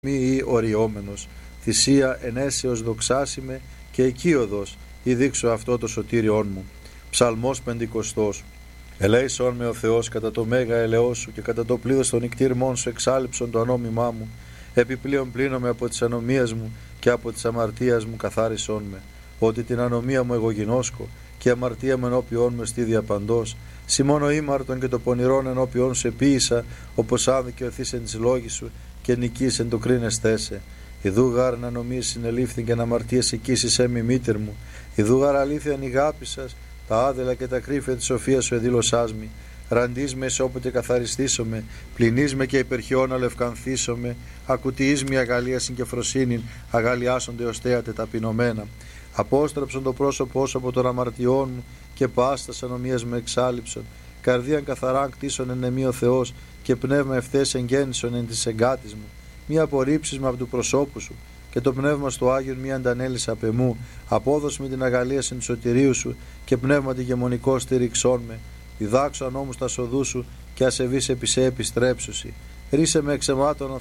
μη ή οριόμενος, θυσία ενέσεως δοξάσιμε και οικείοδος ή δείξω αυτό το σωτήριόν μου. Ψαλμός 50. Ελέησον με ο Θεός κατά το μέγα ελεός σου και κατά το πλήθος των νικτήρμών σου εξάλληψον το ανόμημά μου. Επιπλέον πλύνομαι από τις ανομίες μου και από τις αμαρτίας μου καθάρισόν με. Ότι την ανομία μου εγώ γινώσκω και η αμαρτία μου ενώπιόν μου εστί διαπαντός. Σιμώνω ήμαρτον και το πονηρόν ενώπιόν σου επίησα, όπως αν δικαιωθείς εν της λόγης σου και νικείς εν το κρίνεστέσαι. Ιδού γάρ να νομίες συνελήφθην και να αμαρτίες εκείσεις έμι μήτερ μου. Ιδού γάρ αλήθεια νηγάπησας, τα άδελα και τα κρύφια της σοφίας σου εδήλωσάς μη. Ραντείς με όποτε καθαριστήσομαι, πλυνείς με και υπερχιώνα λευκανθήσομαι, ακουτιείς με αγαλίασιν και φροσύνην, αγαλιάσονται ως θέατε ταπεινωμένα. Απόστραψον το πρόσωπό σου από των αμαρτιών μου και πάστας ανομίας με εξάλληψον. Καρδίαν καθαράν κτίσον εν εμεί ο Θεός και πνεύμα ευθές εγγέννησον εν της εγκάτης μου. Μη απορρίψεις με από του προσώπου σου και το πνεύμα στο Άγιον μη αντανέλεις απ' εμού. Απόδος με την αγαλίαση του σωτηρίου σου και πνεύμα τη γεμονικό στήριξόν με. Διδάξω ανώμους τα σοδού σου και ασεβείς επί σε επιστρέψουσι. Ρίσε με εξαιμάτων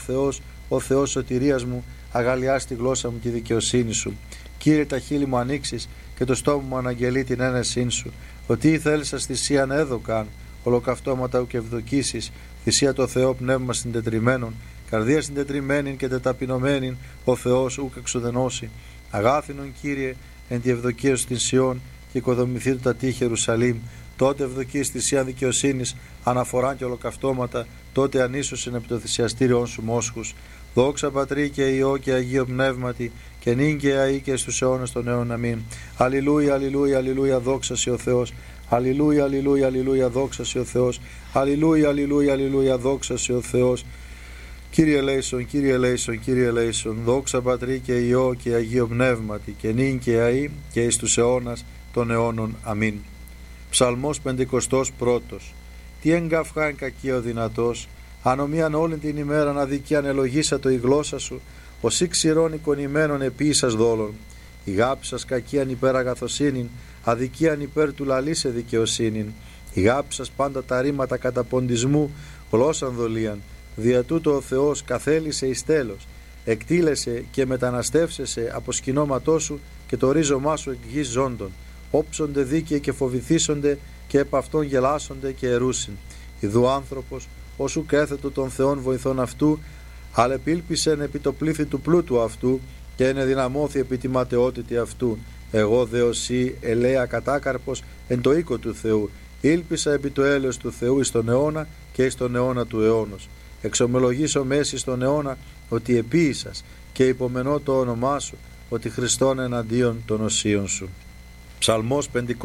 ο Θεός σωτηρίας μου, αγαλιάς τη γλώσσα μου τη δικαιοσύνη σου. Κύριε, τα χείλη μου ανοίξεις και το στόμα μου αναγγελεί την ένεσήν σου. Ότι θέλησας θυσίαν έδωκαν, ολοκαυτώματα ουκ ευδοκίσεις, θυσία το Θεό πνεύμα συντετριμένων, καρδία συντετριμένην και τεταπεινωμένην, ο Θεός ουκ εξουδενώσει. Αγάθινον Κύριε, εν τη ευδοκία στην Σιών και οικοδομηθεί τα τείχη Ιερουσαλήμ. Τότε ευδοκείς θυσία δικαιοσύνης, αναφοράν και ολοκαυτώματα, τότε ανίσωσιν επί το θυσιαστήριον σου μόσχους. Δόξα Πατρί και Υιό και Αγίο Πνεύματι, και νυν και αεί και στους αιώνας των αιώνων. Αμήν. Αλληλούια, αλληλούια, αλληλούια, δόξα σοι ο Θεός. Αλληλούια, αλληλούια, αλληλούια, δόξα σοι ο Θεός. Αλληλούια, αλληλούια, αλληλούια, δόξα σοι ο Θεός. Κύριε ελέησον, Κύριε ελέησον, Κύριε ελέησον. Δόξα Πατρί και Υιό και Αγίο Πνεύματι, και νυν και αεί και εις τους αιώνας των αιώνων. Αμήν. Ψαλμός 51. Τι εγκαυχά εν κακία ο δυνατός, ανομίαν όλη την ημέραν αδικίαν ελογίσατο η γλώσσα σου, ως ξηρών εικονημένων επίησας δόλων. Η γάπη σας κακίαν υπέρ αγαθοσύνην, αδικίαν υπέρ του λαλήσε δικαιοσύνην. Η γάπη σας πάντα τα ρήματα καταποντισμού, γλώσσαν δολίαν. Δια τούτο ο Θεός καθέλησε εις τέλος, εκτήλεσε και μεταναστεύσεσαι από σκηνώματό σου και το ρίζωμά σου εκ γης ζώντων. Όψονται δίκαιοι και φοβηθήσονται και επ' αυτόν γελάσονται και ερούσιν. Ιδού άνθρωπος, όσου κέθετο των Θεών βοηθών αυτού, αλεπίλπισεν επί το πλήθη του πλούτου αυτού και ενεδυναμώθη επί τη ματαιότητη αυτού. Εγώ δε οσί ελέα κατάκαρπος εν το οίκο του Θεού, ήλπισα επί το έλεος του Θεού εις τον αιώνα και εις τον αιώνα του αιώνος. Εξομολογήσω μέση στον αιώνα ότι επίησας και υπομενώ το όνομά σου, ότι Χριστόν εναντίον των οσίων σου. Ψαλμός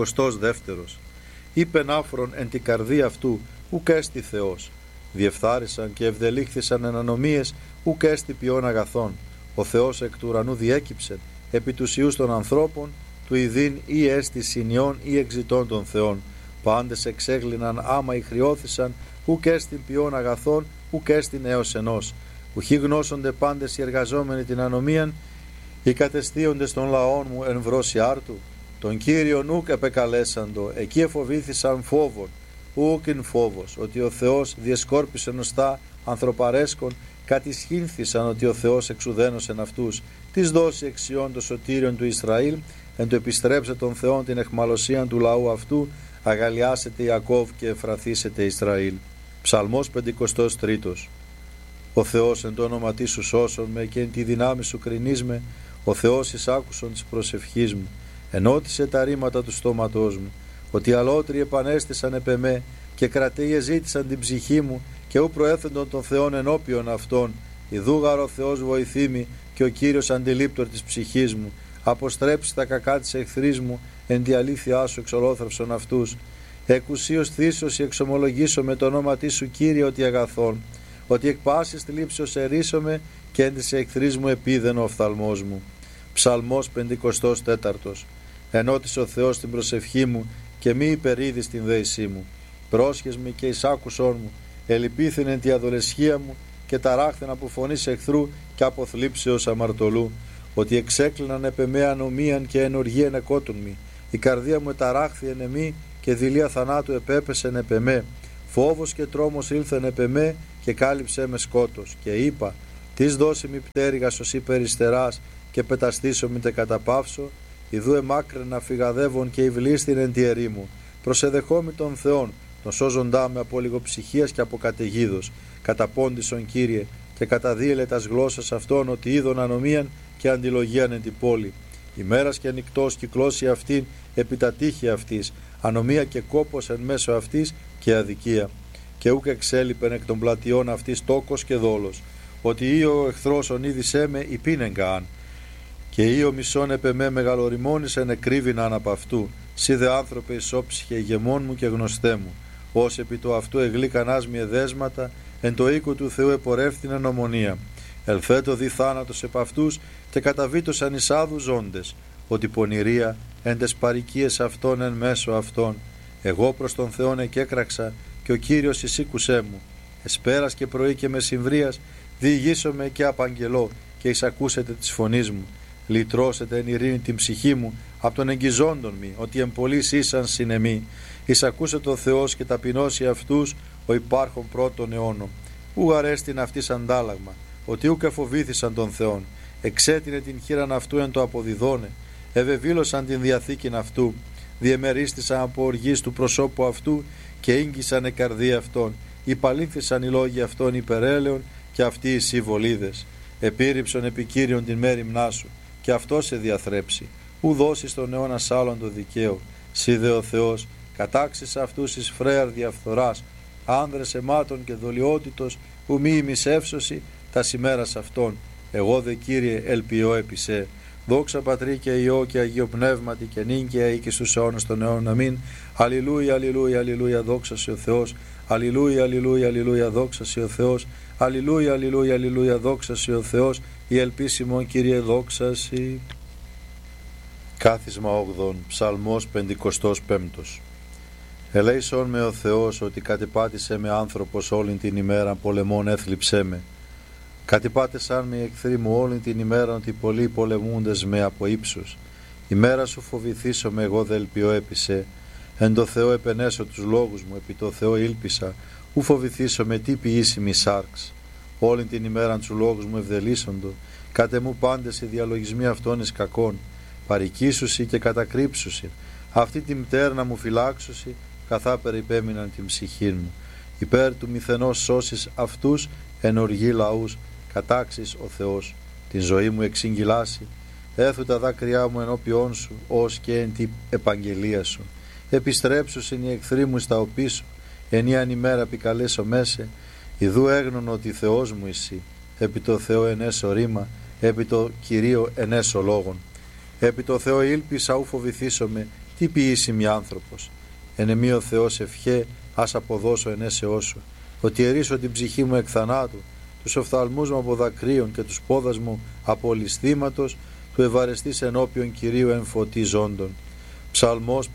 52. Είπεν άφρον εν την καρδία αυτού, ουκ έστι Θεός. Διεφθάρισαν και ευδελήχθησαν εν ανομίες, ουκ έστι ποιόν αγαθών. Ο Θεός εκ του ουρανού διέκυψεν, επί τους ιούς των ανθρώπων, του ειδήν ή έστι συνιών ή εξητών των Θεών. Πάντες εξέγλυναν άμα ηχριώθησαν, ουκ έστι ποιόν αγαθών, ουκ έστι έως ενός. Ουχή γνώσονται πάντες οι εργαζόμενοι την ανομίαν, οι κατεστίοντες των λαών μου εν βρώσει άρτου. Τον Κύριον ουκ επεκαλέσαντο, εκεί εφοβήθησαν φόβον, ούκιν φόβος, ότι ο Θεός διεσκόρπισε νοστά ανθρωπαρέσκον, κατησχύνθησαν ότι ο Θεός εξουδένωσεν αυτούς, της δώσει εξιών το σωτήριον του Ισραήλ, εν το επιστρέψε των Θεών την εχμαλωσίαν του λαού αυτού, αγαλιάσετε Ιακώβ και εφραθήσετε Ισραήλ. Ψαλμός 53. Ο Θεός εν το όνομα της σου σώσον με και εν τη δυνάμει σου κρινείς με, ο Θεός εισάκουσον της προσευχής μου, ενώτισε τα ρήματα του στόματός μου, ότι αλότριοι επανέστησαν επ' εμέ και κρατείε ζήτησαν την ψυχή μου και ου προέθεντον των Θεών ενώπιον αυτών. Ιδούγαρο ο Θεός βοηθήμη και ο Κύριος αντιλήπτορ της ψυχής μου. Αποστρέψει τα κακά της εχθρής μου, εν τη αλήθειά σου εξολόθρευσον αυτούς. Εκουσίως θύσωση εξομολογήσω με το όνομα της σου Κύριε ότι αγαθών, ότι εκ πάσης θλίψεως ερίσομαι και εν της εχθρής μου επίδεν ο οφθαλμός μου. Ψαλμός 54. Ενώτησε ο Θεός την προσευχή μου και μη υπερίδει στην δέησή μου. Πρόσχες με και εισάκουσόν μου, ελυπήθην εν τη αδολεσχία μου και ταράχθεν από φωνής εχθρού και από θλίψεως αμαρτωλού. Ότι εξέκλειναν επ' εμέ ανομίαν και ενοργίαν εκότουν μη. Η καρδία μου εταράχθη εν εμή και δειλία θανάτου επέπεσεν επ' εμέ. Φόβος και τρόμος ήλθεν επ' εμέ και κάλυψέ με σκότος. Και είπα, Τις δώσει μη πτέρυγα σωσή περιστεράς και πεταστήσω μη τε καταπαύσω, ιδού εμάκραινα φυγαδεύων και υβλίστην εν τη ερήμου. Προσεδεχόμη των Θεών, τον σώζοντά με από λιγοψυχίας και από καταιγίδος, καταπόντισον Κύριε, και καταδίελε τας γλώσσας αυτών ότι είδον ανομίαν και αντιλογίαν εν την πόλη. Ημέρας και νυκτός κυκλώσει αυτήν επί τα τείχη αυτής, ανομία και κόπος εν μέσω αυτής και αδικία. Και ούκ εξέλιπεν εκ των πλατιών αυτής τόκος και δόλος, ότι ή ο εχθρός ονείδησέ με υπήνεγκα αν, και ή ο μισόν επ' εμέ μεγαλοριμόνησεν εκρύβηναν απ' αυτού, σύ δε άνθρωπε ισόψυχε ηγεμόν μου και γνωστέ μου, ως επί το αυτού εγλίκανάς μη εδέσματα, εν το οίκο του Θεού επορεύθυνεν ομονία. Ελθέτω δι θάνατος επ' αυτούς και καταβήτωσαν εις άδους ζώντες, ότι πονηρία εν τες παροικίες αυτών εν μέσω αυτών. Εγώ προς τον Θεόν εκέκραξα και ο Κύριος εισήκουσέ μου. Εσπέρας και πρωί και μεσημβρίας διηγήσομαι και απαγγελώ και εισακούσετε της φωνής μου. Λυτρώσετε εν ειρήνη την ψυχή μου από τον εγγυζόντων μη, ότι εμπολείς ήσαν συνεμή. Εισακούσε το Θεός και ταπεινώσει αυτούς ο υπάρχον πρώτων αιώνων. Ου αρέστην αυτής αντάλλαγμα, ότι ούκ εφοβήθησαν τον Θεόν. Εξέτεινε την χείραν αυτού εν το αποδιδώνε. Ευεβήλωσαν την διαθήκην αυτού. Διεμερίστησαν από οργής του προσώπου αυτού και ήγγισαν καρδία αυτών. Υπαλήθησαν οι λόγοι αυτών υπερέλεων και αυτοί οι συμβολίδες. Επίρρηψον επικύριον την μέρημνά σου και αυτό σε διαθρέψει. Ου δώσεις τον αιώνα άλλον το δικαίο. Σύ δε ο Θεός κατάξεις αυτούς εις φρέαρ διαφθοράς, άνδρες αιμάτων και δολιότητος, ου μη ημισεύσωση τα ημέρας αυτών. Εγώ δε Κύριε ελπιώ επί σε. Δόξα Πατρί και Υιό και Αγίο Πνεύματι και νύγκαια ή και στους αιώνας των αιώνων. Αμήν. Αλληλούια, αλληλούια, αλληλούια, δόξα σε ο Θεός. Αλληλούια, αλληλούια, αλληλούια, δόξα σε ο Θεός. Αλληλούια, αλληλούια, αλληλούια, δόξα σε ο Θεός. Η ελπίσιμον Κύριε δόξα σοι. Κάθισμα 8, Ψαλμός 55. Ελέησον με ο Θεός ότι κατεπάτησε με άνθρωπος όλην την ημέρα, πολεμών έθλιψέ με. Κατεπάτησαν με οι εχθροί μου όλην την ημέρα, ότι πολλοί πολεμούντες με από ύψους. Ημέρα σου φοβηθήσω με, εγώ δε ελπιώ επί σε. Εν το Θεό επενέσω τους λόγους μου, επί το Θεό ήλπισα. Ου φοβηθήσω με τι ποιήσιμη σάρξ. Όλην την ημέραν τους λόγους μου ευδελίσσοντο. Κάτε μου πάντες οι διαλογισμοί αυτών εις κακών. Παρικήσουσι και κατακρύψουσι. Αυτή τη μτέρνα μου φυλάξουσι, καθά περιπέμειναν την ψυχή μου. Υπέρ του μηθενός σώσεις αυτούς εν οργή λαούς, κατάξεις ο Θεός. Την ζωή μου εξηγγυλάσει, έθου τα δάκρυά μου ενώπιόν σου, ως και εν την επαγγελία σου. Επιστρέψουσιν οι εχθροί μου στα οπίσω, ενίαν ημέρα επικαλέσω μέσε, ιδού έγνων ότι Θεός μου εσύ, επί το Θεό ενέσω ρήμα, επί το Κυρίο ενέσω λόγων. Επί το Θεό ήλπισα, ου φοβηθήσομαι, τι ποιήσιμη άνθρωπος. Εν εμή ο Θεός ευχέ, ας αποδώσω ενέσεώ σου, ότι ερίσω την ψυχή μου εκ θανάτου, τους οφθαλμούς μου από δακρύων και τους πόδας μου από ληστήματος, του ευαρεστής ενώπιον Κυρίου εν φωτί ζώντων. Ψαλμός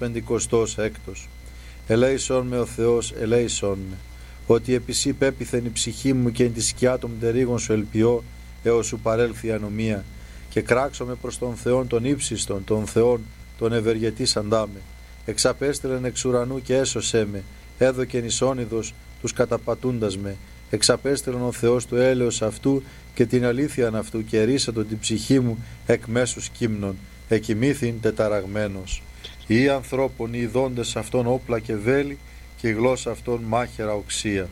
56. Ελέησον με ο Θεός, ελέησον με, ότι επί σύ πέπιθεν η ψυχή μου και εν τη σκιά των μτερίγων σου ελπιώ, έως σου παρέλθει η ανομία, και κράξομαι προς τον Θεόν τον ύψιστον, τον Θεόν τον ευεργετήσαντά με. Εξαπέστειλεν εξ ουρανού και έσωσέ με, έδωκεν εις όνειδος τους καταπατούντας με. Εξαπέστειλεν ο Θεός του έλεος αυτού και την αλήθειαν αυτού και ερίσατον την ψυχή μου εκ μέσους κύμνων, εκοιμήθην τεταραγμένος. Οι ανθρώπων οι ειδώντες αυτών όπλα και βέλη και η γλώσσα αυτών μάχαιρα οξία.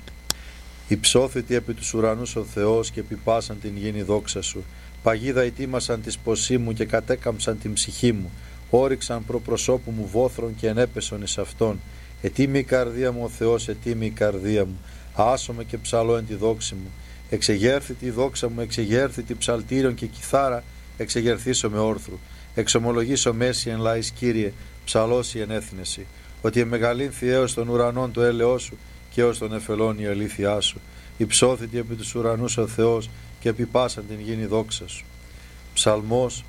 Υψώθητη επί τους ουρανούς ο Θεός και επιπάσαν την γήνη δόξα σου. Παγίδα ετοίμασαν τη σποσή μου και κατέκαμψαν την ψυχή μου. Όριξαν προπροσώπου μου βόθρων και ενέπεσον εις αυτόν. Ετοίμη η καρδία μου ο Θεός, ετοίμη η καρδία μου. Άσομαι και ψαλώ εν τη δόξη μου. Εξεγέρθητη η δόξα μου, εξεγέρθητη ψαλτήριον και κιθάρα, εξεγερθήσω με όρθρου. Εξομολογήσω μέση εν λαής Κύριε, ψαλώσει εν έθνεση. Ότι εμεγαλύνθη έως των ουρανών το έλεος σου και έως των εφελών η αλήθειά σου. Υψώθητη επί τους ουρανούς ο Θεός και επιπάσαν την γήνη δόξα σου. Ψαλμός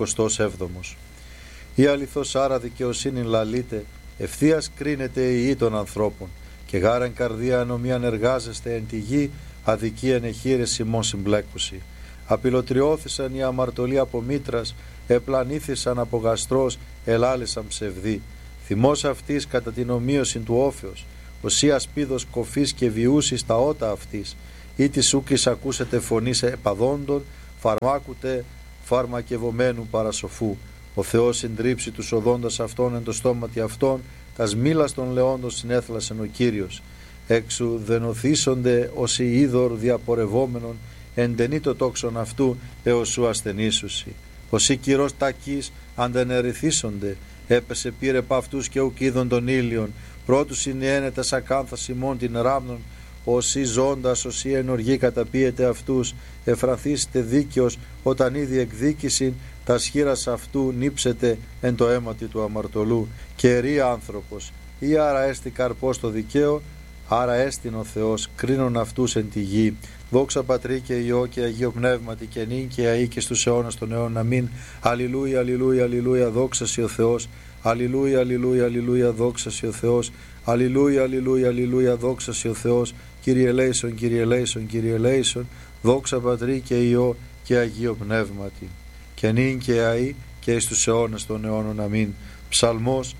57. Η αληθώς άρα δικαιοσύνη λαλείτε, ευθείας κρίνεται η γη των ανθρώπων, και γάρεν καρδία ανομίαν εργάζεστε εν τη γη, αδικία ενεχείρες ημών συμπλέκουσι. Απειλοτριώθησαν οι αμαρτωλοί από μήτρας, επλανήθησαν από γαστρός, ελάλησαν ψευδοί. Θυμός αυτής κατά την ομοίωση του όφεως, οσία σπίδος κοφής και βιούσης τα ότα αυτής. ή της ούκης ακούσετε φωνής επαδόντων, φαρμάκουτε φαρμακευομένου παρασοφού. Ο Θεός συντρίψει τους οδόντας αυτών εν το στόματι αυτών, τας μήλας των λεόντων συνέθλασεν ο Κύριος. Έξου δενοθήσονται όσοι είδωρ διαπορευόμενον, εντενεί το τόξον αυτού έως σου ασθενήσουσι. Όσοι κυρός τακείς αντενερηθήσονται, έπεσε πήρε π' αυτούς και ουκ είδων των ήλιων, πρώτου συνιένεται ακάνθας ημών την ράμνων, όσοι ζώντας, όσοι ενοργή καταπίεται αυτούς, εφραθήσετε δίκαιος, όταν ήδη εκδίκησιν, τα σχήρας αυτού νύψετε εν το αίματι του αμαρτωλού, και ερεί άνθρωπος, ή άρα έστι καρπός το δικαίο, άρα έστειν ο Θεός, κρίνον αυτούς εν τη γη. Δόξα Πατρί και Υιό και Αγίο Πνεύματι και νυν και αεί και στους αιώνας των αιώνων. Αμήν. Αλληλούια, αλληλούια, αλληλούια, δόξα σοι ο Θεός. Αλληλούια, αλληλούια, αλληλούια, δόξα σοι ο Θεός. Αλληλούια, αλληλούια, αλληλούια, δόξα σοι ο Θεός. Κύριε ελέησον, Κύριε ελέησον, Κύριε ελέησον. Δόξα Πατρί και Υιό και Αγίο Πνεύματι και νυν και αεί και εις τους αιώνας των αιώνων. Αμήν. Ψαλμός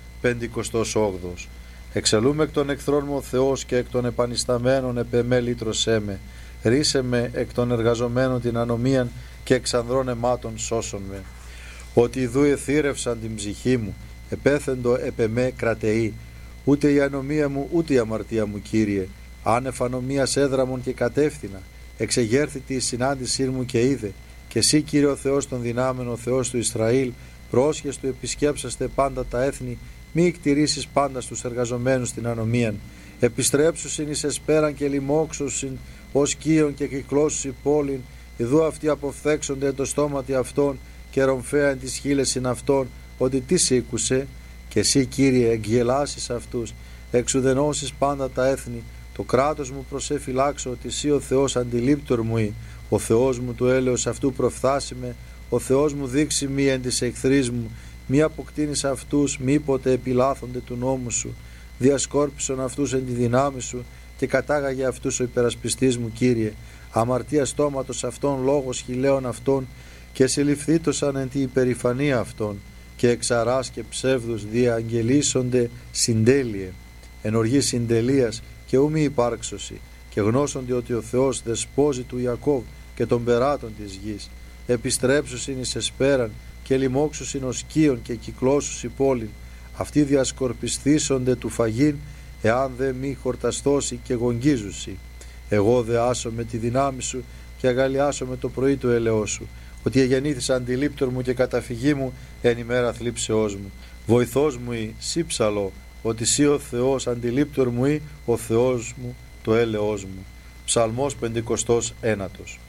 58. Εξελούμε εκ των εχθρών μου ο Θεός και εκ των επανισταμένων επεμέ λύτρωσέ με. Ρίσε με εκ των εργαζομένων την ανομίαν και εξ ανδρών αιμάτων σώσον με. Ότι ιδού εθύρευσαν την ψυχή μου, επέθεντο επεμέ κρατεή. Ούτε η ανομία μου ούτε η αμαρτία μου, Κύριε. Άνευ ανομίας έδραμον και κατεύθυνα. Εξεγέρθητη η συνάντησή μου και είδε. Και εσύ, Κύριε ο Θεός των δυνάμεων, ο Θεός του Ισραήλ, πρόσχες του επισκέψαστε πάντα τα έθνη, μη εκτηρήσεις πάντα στους εργαζομένους την ανομίαν. Επιστρέψουσιν εις εσπέραν και λοιμόξουσιν ως κύον και κυκλώσουσι πόλην, ιδού αυτοί αποφθέξονται εν το στόματι αυτών και ρομφέαν τις χείλεσιν αυτών, ότι τι σήκουσε, και εσύ, Κύριε, εγγελάσεις αυτούς, εξουδενώσεις πάντα τα έθνη, το κράτος μου προσεφυλάξω, ότι εσύ ο Θεός αντιλήπτορ μου ή, ο Θεός μου του έλεος αυτού προφθάσιμε, ο Θεός μου δείξει μη εν της εχθρής μου, μη αποκτήνεις αυτούς, μήποτε επιλάθονται του νόμου σου, διασκόρπισον αυτούς εν τη δυνάμει σου και κατάγαγε αυτούς ο υπερασπιστής μου, Κύριε. Αμαρτία στόματος αυτών, λόγος χιλέων αυτών και συλληφθήτωσαν εν τη υπερηφανία αυτών και εξαράς και ψεύδους διαγγελίσονται συντέλειε, εν οργή συντελείας και ου μη υπάρξωση, και γνώσονται ότι ο Θεός δεσπόζει του Ιακώβ και των περάτων της γης. Επιστρέψουσιν εις εσπέραν και λοιμόξουσιν ως κύον και κυκλώσουσι πόλην. Αυτοί διασκορπισθήσονται του φαγήν, εάν δε μη χορταστώσει και γογγίζουσι. Εγώ δε άσω με τη δυνάμει σου και αγαλιάσω με το πρωί του ελαιός σου, ότι εγεννήθησα αντιλήπτορ μου και καταφυγή μου εν ημέρα θλίψεώς μου. Βοηθός μου ή σύψαλο, ότι σύ ο Θεός αντιλήπτορ μου ή ο Θεός μου το έλεος μου. Ψαλμός 51.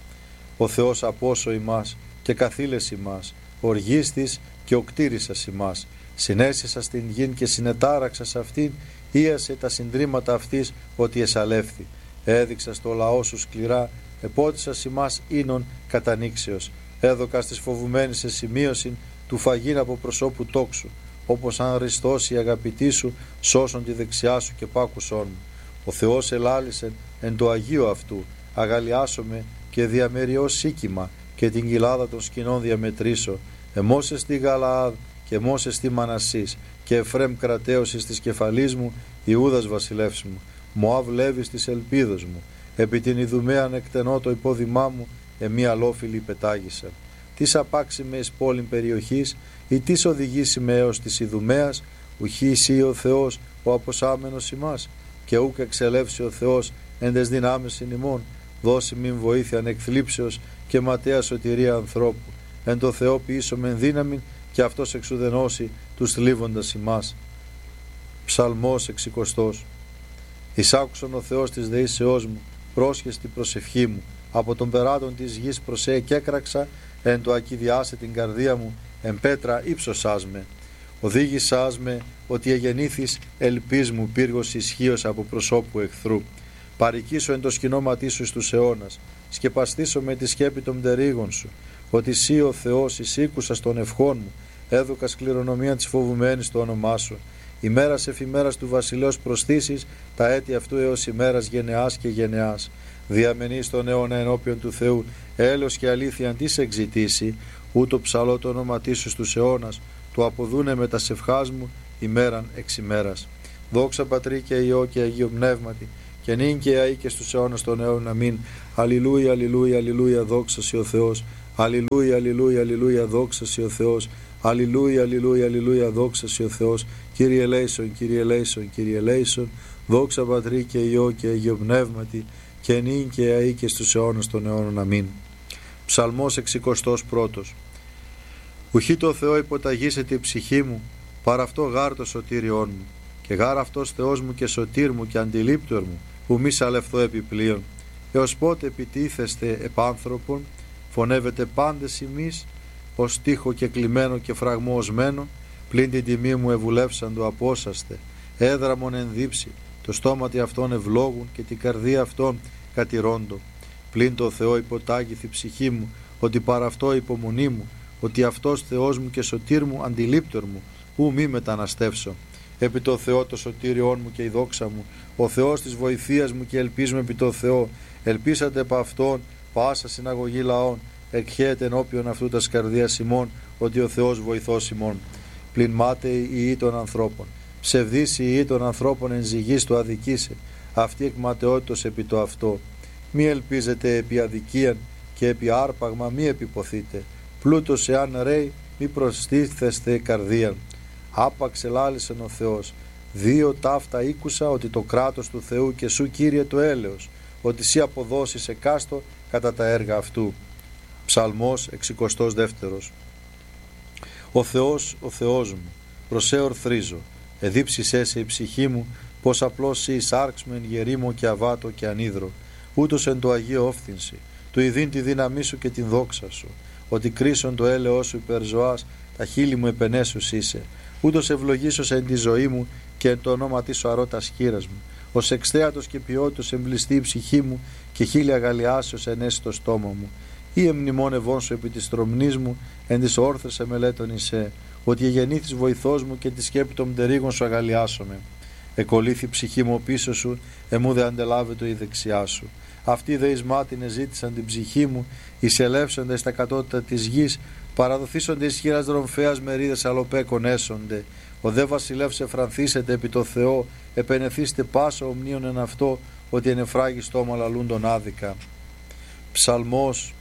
Ο Θεός απόσο ημάς και καθήλες ημάς, οργίστης και οκτήρισας ημάς. Συνέσισα στην γην και συνετάραξα σε αυτήν, ίασε τα συντρίμματα αυτής ότι εσαλεύθη. Έδειξα στο λαό σου σκληρά, επότισας ημάς ίνων κατανήξεως. Έδωκα στις φοβουμένης σε σημείωσιν του φαγήν από προσώπου τόξου, όπως αν ριστώσει η αγαπητή σου, σώσον τη δεξιά σου και πάκουσόν μου. Ο Θεός ελάλησεν εν το Αγίο αυτού, αγαλιάσομαι και διαμεριώς σίκημα και την κοιλάδα των σκηνών διαμετρήσω. Εμώσε στη Γαλαάδ και μόσε στη Μανασής και Εφρέμ κρατέωσης της κεφαλής μου, Ιούδας βασιλεύς μου, Μωάβ Λέβης της ελπίδος μου, επί την Ιδουμαίαν εκτενώ το υπόδημά μου, εμεί αλόφιλοι πετάγησαν. Τις απάξει με εις πόλην περιοχής, ή τις οδηγήσει με έως της Ιδουμαίας, ουχή εσύ ο Θεός, ο αποσάμενος ημάς, και ούκ εξελεύσει ο Θεός εν τες δυνάμεις εν ημών, δώσει μην βοήθειαν εκθλίψεως και ματέα σωτηρία ανθρώπου. Εν το Θεό ποιήσω μεν δύναμην και αυτός εξουδενώσει τους θλίβοντας ημάς. Ψαλμός 60. Εισάκουσον ο Θεός της δεήσεώς μου, πρόσχες την προσευχή μου, από τον περάτων της γης προσέ και έκραξα, εν το ακιδιάσε την καρδία μου, εν πέτρα ύψωσάς με. Οδήγησάς με ότι εγεννήθης ελπίς μου πύργος ισχύος από προσώπου εχθρού. Παρικήσω εν το σκηνώματί σου στους αιώνας, σκεπαστήσω με τη σκέπη των πτερίγων σου, ότι σύ ο Θεός εισήκουσας των ευχών μου, έδωκα σκληρονομία της φοβουμένης το όνομά σου. Ημέρας εφημέρας του βασιλέως προσθήσεις, τα έτη αυτού έως ημέρας γενεάς και γενεάς. Διαμενείς τον αιώνα ενώπιον του Θεού, έλεος και αλήθεια αν τις εξητήσει, ούτω ψαλώ το όνοματί σου στους αιώνας, το αποδούνε με τα σευχάς μου ημέραν εξ ημέρας. Δόξα Πατρί και Υιό και Αγίο Πνεύματι, και νυν και αεί και στους αιώνας των αιώνων. Αμήν. Αλληλούια, αλληλούια, αλληλούια, δόξα σοι ο Θεός. Αλληλούια, αλληλούια, αλληλούια, δόξα σοι ο Θεός. Αλληλούια, αλληλούια, αλληλούια, δόξα σοι ο Θεός. Κύριε ελέησον, Κύριε ελέησον, Κύριε ελέησον. Δόξα Πατρί και Υιό και Αγίο Πνεύματι, και νυν και αεί και στους αιώνας των αιώνων. Αμήν. Ψαλμός 61. Ουχή το Θεό υποταγήσεται η ψυχή μου, παρά αυτό γάρ το σωτήριόν μου, και γάρ αυτός Θεός μου και σωτήρ μου και αντιλήπτορ μου, που μη σαλευθώ επιπλέον. Έως πότε επιτίθεστε επάνθρωπον, φωνεύετε πάντες ημείς, ως τείχο και κλειμένο και φραγμό οσμένο, πλην την τιμή μου ευουλεύσαντο απόσαστε, έδραμον ενδύψει, το στόματι αυτών ευλόγουν και την καρδία αυτών κατηρώντο. Πλην το Θεό υποτάγηθη ψυχή μου, ότι παρά αυτό υπομονή μου, ότι αυτός Θεός μου και σωτήρ μου αντιλήπτορ μου, ου μη μεταναστεύσω. Επί το Θεό το σωτήριόν μου και η δόξα μου, ο Θεός της βοηθείας μου και ελπίζουμε επί το Θεό. Ελπίσατε επ' αυτόν πάσα συναγωγή λαών, εκχέεται ενώπιον αυτού τας καρδίας ημών, ότι ο Θεός βοηθός ημών. Πλην μάταιοι οι ιοί των ανθρώπων, ψευδείς οι ιοί των ανθρώπων εν ζυγής του αδικήσε, αυτή εκ ματαιότητος επί το αυτό. Μη ελπίζετε επί αδικίαν και επί άρπαγμα μη επιποθείτε, πλούτος εάν ρέει μη προστίθεστε καρδίαν. Άπαξ ελάλησεν ο Θεός, δύο ταύτα ήκουσα, ότι το κράτος του Θεού και σου Κύριε το έλεος, ότι σύ αποδώσεις εκάστο κατά τα έργα αυτού. Ψαλμός 62. Ο Θεός μου, προσέ ορθρίζω, εδίψησέ σε η ψυχή μου, πως απλώς σύ εισάρξμεν γερήμο και αβάτο και ανίδρο, ούτως εν το Αγίο όφθυνση, του ειδήν τη δύναμή σου και την δόξα σου, ότι κρίσον το έλεος σου υπερζωάς, τα χείλη μου επενέσους είσαι, ούτως ευλογήσος εν τη ζωή μου και εν το όνομα της αρώ τας χείρας μου, ως εξθέατος και ποιότητος εμπληστεί η ψυχή μου και χείλη αγαλιάσεως ενέσει το στόμα μου, ή εμνημόνευόν σου επί της τρομνής μου, εν της όρθρες εμελέτων εισέ, ότι εγεννήθης βοηθός μου και τη σκέπη των πτερίγων σου αγαλιάσομαι. Εκολύθη ψυχή μου πίσω σου, εμού δε αντελάβετο η δεξιά σου. Αυτοί δε εις μάτιν εζήτησαν την ψυχή μου, εισελεύσονται στα κατώτατα της γης, παραδοθήσονται εις χείρας δρομφέας μερίδες αλλοπέκων έσονται. Ο δε βασιλεύς εφρανθήσετε επί το Θεό, επενεθήστε πάσα ομνίων εν αυτό, ότι εν εφράγει στόμα λαλούντον άδικα. Ψαλμός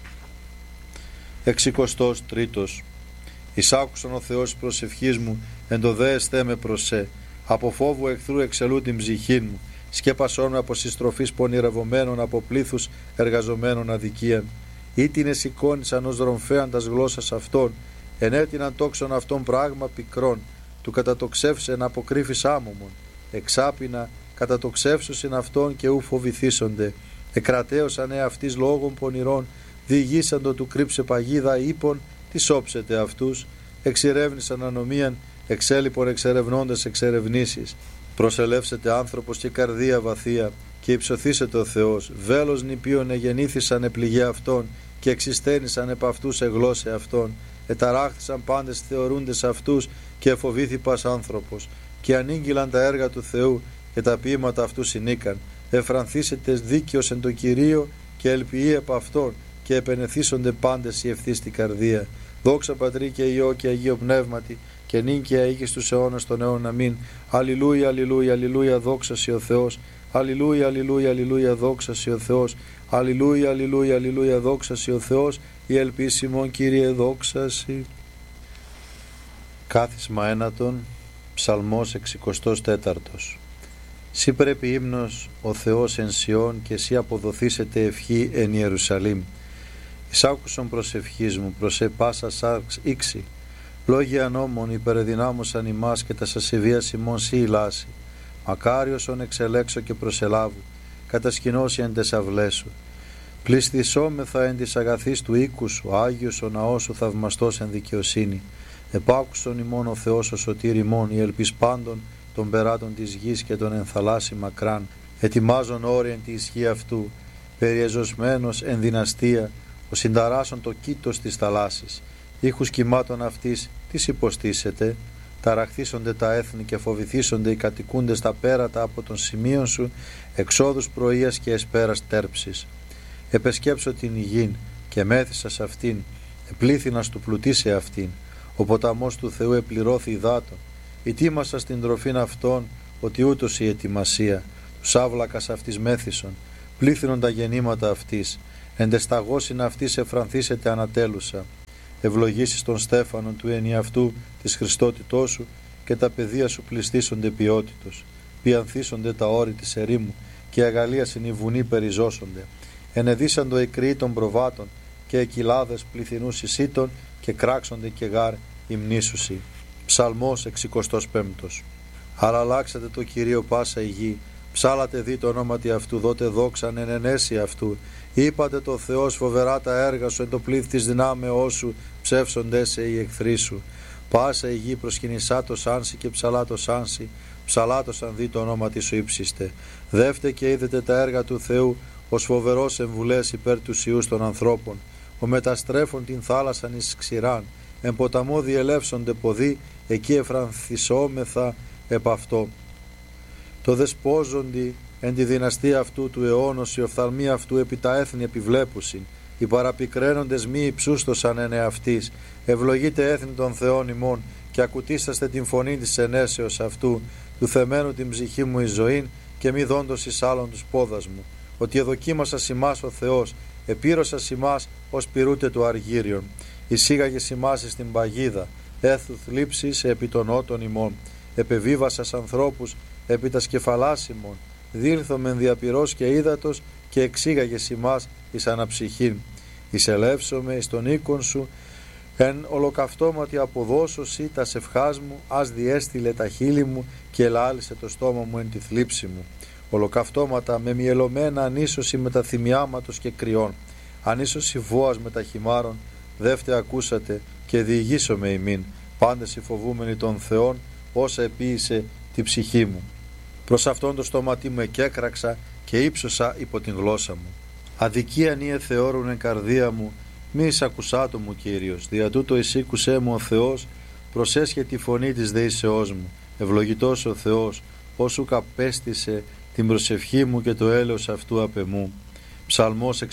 63. Εισάκουσον ο Θεός προσευχής μου, εν το δε εστέ με προσέ. Από φόβου εχθρού εξελού την ψυχή μου, σκέπασόν με από συστροφής πονηρευομένων, από πλήθους εργαζομένων αδικίαν. Ήτινε σηκώνησαν ως δρομφέαν τας γλώσσας αυτών, ενέτειναν τόξον αυτών πράγμα πικρών, του κατατοξεύσεν αποκρύφης άμωμον, εξάπινα κατατοξεύσουσιν αυτών και ου φοβηθήσονται, εκρατέωσαν αυτής λόγων πονηρών, διηγήσαντο του κρύψε παγίδα ύπων, τι όψετε αυτούς, εξηρεύνησαν ανομίαν, εξέλιπον εξερευνώντας εξερευνήσεις. Προσελεύσετε άνθρωπος και καρδία βαθία, και υψωθήσετε ο Θεός. Βέλος νηπίων εγεννήθησαν επληγέ αυτών, και εξιστένησαν επ' αυτούς εγλώσσε αυτών. Εταράχθησαν πάντες θεωρούντες αυτούς, και εφοβήθη πας άνθρωπος. Και ανήγγυλαν τα έργα του Θεού, και τα ποίηματα αυτού συνήκαν. Εφρανθήσετε δίκαιος εν το Κυρίο, και ελπιεί επ' αυτόν, και επενεθήσονται πάντες οι ευθύς στην καρδία. Δόξα Πατρί και Υιό και Αγίο Πνεύματι, και νυν και αεί και στους αιώνας των αιώνων. Αμήν. Αλληλούια, αλληλούια, αλληλούια, δόξα σοι ο Θεός. Αλληλούια, αλληλούια, αλληλούια, δόξα σοι ο Θεός. Αλληλούια, αλληλούια, αλληλούια, δόξα σοι ο Θεός. Η ελπίσιμον Κύριε δόξα σοι. Κάθισμα ένατον, Ψαλμός 64. Σύ πρέπει ύμνος ο Θεός εν Σιών, και σύ αποδοθήσετε ευχή εν Ιερουσαλήμ. Εισάκουσον προσευχής μου, προσέ πάσα σάρξ ήξη. Λόγια νόμων υπερδυνάμωσαν ημάς, και τα σασεβίας ημών σύ ηλάσει. Μακάριος ον εξελέξω και προσελάβου, κατασκηνώσει εν τες αυλές σου. Πληστησόμεθα εν της αγαθής του οίκου σου, Άγιος ο ναός σου θαυμαστός εν δικαιοσύνη. Επάκουσον ημών ο Θεός ο σωτήρ ημών, η ελπίς πάντων των περάτων της γης και των ενθαλάσσι μακράν. Ετοιμάζον όρια εν τη ισχύ αυτού, περιεζωσμένος εν δυναστεία, ο συνταράσσον το κήτος της θαλάσσης. Ήχους κυμάτων αυτής τις υποστήσετε, ταραχθήσονται τα έθνη και φοβηθήσονται οι κατοικούντες τα πέρατα από των σημείων σου, εξόδους πρωίας και εσπέρας τέρψης. Επεσκέψω την υγιήν και μέθησα σε αυτήν, επλήθυνας του πλουτίσε αυτήν. Ο ποταμός του Θεού επληρώθη υδάτων. Ετοίμασα στην τροφήν αυτών, ότι ούτως η ετοιμασία. τους άβλακας αυτής μέθησον, πλήθυνον τα γεννήματα αυτής, εντεσταγώσιν αυτής εφρανθήσεται ανατέλουσα, ευλογήσεις των Στέφανων του ενιαυτού της Χριστότητός σου και τα παιδεία σου πληστήσονται ποιότητος, πιανθήσονται τα όρη της ερήμου και αγαλίασιν οι βουνοί περιζώσονται, ενεδίσαντο οι κρύοι των προβάτων και εκυλάδες πληθυνούς εισήτων και κράξονται και γάρ υμνήσουσι. Ψαλμός 65. Αραλλάξατε το Κυρίο πάσα η γη, ψάλατε δι το ονόματι αυτού, δότε δόξαν εν ενέση αυτού. Είπατε το Θεός φοβερά τα έργα σου, εν το πλήθ της δυνάμεώς σου, ψεύσονται σε οι εχθροί σου. Πάσα η γη προσκυνησά το σάνσι και ψαλά το σάνσι, ψαλάτωσαν δι το ονόματι σου ύψιστε. Δεύτε και είδετε τα έργα του Θεού, ως φοβερός εμβουλές υπέρ του Ιούς των ανθρώπων. Ο μεταστρέφων την θάλασσαν εις ξηράν, εν ποταμό διελεύσονται ποδοί, εκεί εφρανθισόμεθα επ' αυτό. Το δεσπόζοντι εν τη δυναστεία αυτού του αιώνος, η οφθαλμή αυτού επί τα έθνη επιβλέπουσιν, οι παραπικραίνοντες μη υψούστοσαν εν εαυτής. Ευλογείτε έθνη των Θεών ημών και ακουτίσταστε την φωνή της ενέσεως αυτού, του θεμένου την ψυχή μου εις ζωήν και μη δόντος εις άλλον τους πόδας μου. Ότι εδοκίμασας ημάς ο Θεός, επήρωσας ημάς ως πυρούτε του αργύριον. Εισήγαγες ημάς εις την παγίδα, έθουθ λήψης επί των ότων ημών. Επεβίβασας ανθρώπους επί τα σκεφαλάς ημών. Δήλθομεν διαπυρός και ύδατος και εξήγαγες ημάς εις αναψυχήν. Εισελεύσομαι εις τον οίκον σου, εν ολοκαυτώματι αποδώσωση τα σευχάς μου, ας διέστειλε τα χείλη μου και ελάλησε το στόμα μου εν τη θλίψη μου. Ολοκαυτώματα με μυελωμένα ανίσωση με τα θυμιάματος και κρυών, ανίσωση βόας με τα χυμάρων, δεύτε ακούσατε και διηγήσομαι ημίν, πάντες οι φοβούμενοι των Θεών, όσα επίησε τη ψυχή μου. Προς αυτόν το στόματί μου εκέκραξα και ύψωσα υπό την γλώσσα μου. Αδικίαν ή εθεώρουν εν καρδία μου, μη εισακουσάτο μου Κύριος, δια τούτο εισήκουσέ μου ο Θεός, προσέσχε τη φωνή της δεήσεώς μου. Ευλογητός ο Θεός, όσου καπέστησε την προσευχή μου και το έλεος αυτού απ' εμού. Ψαλμός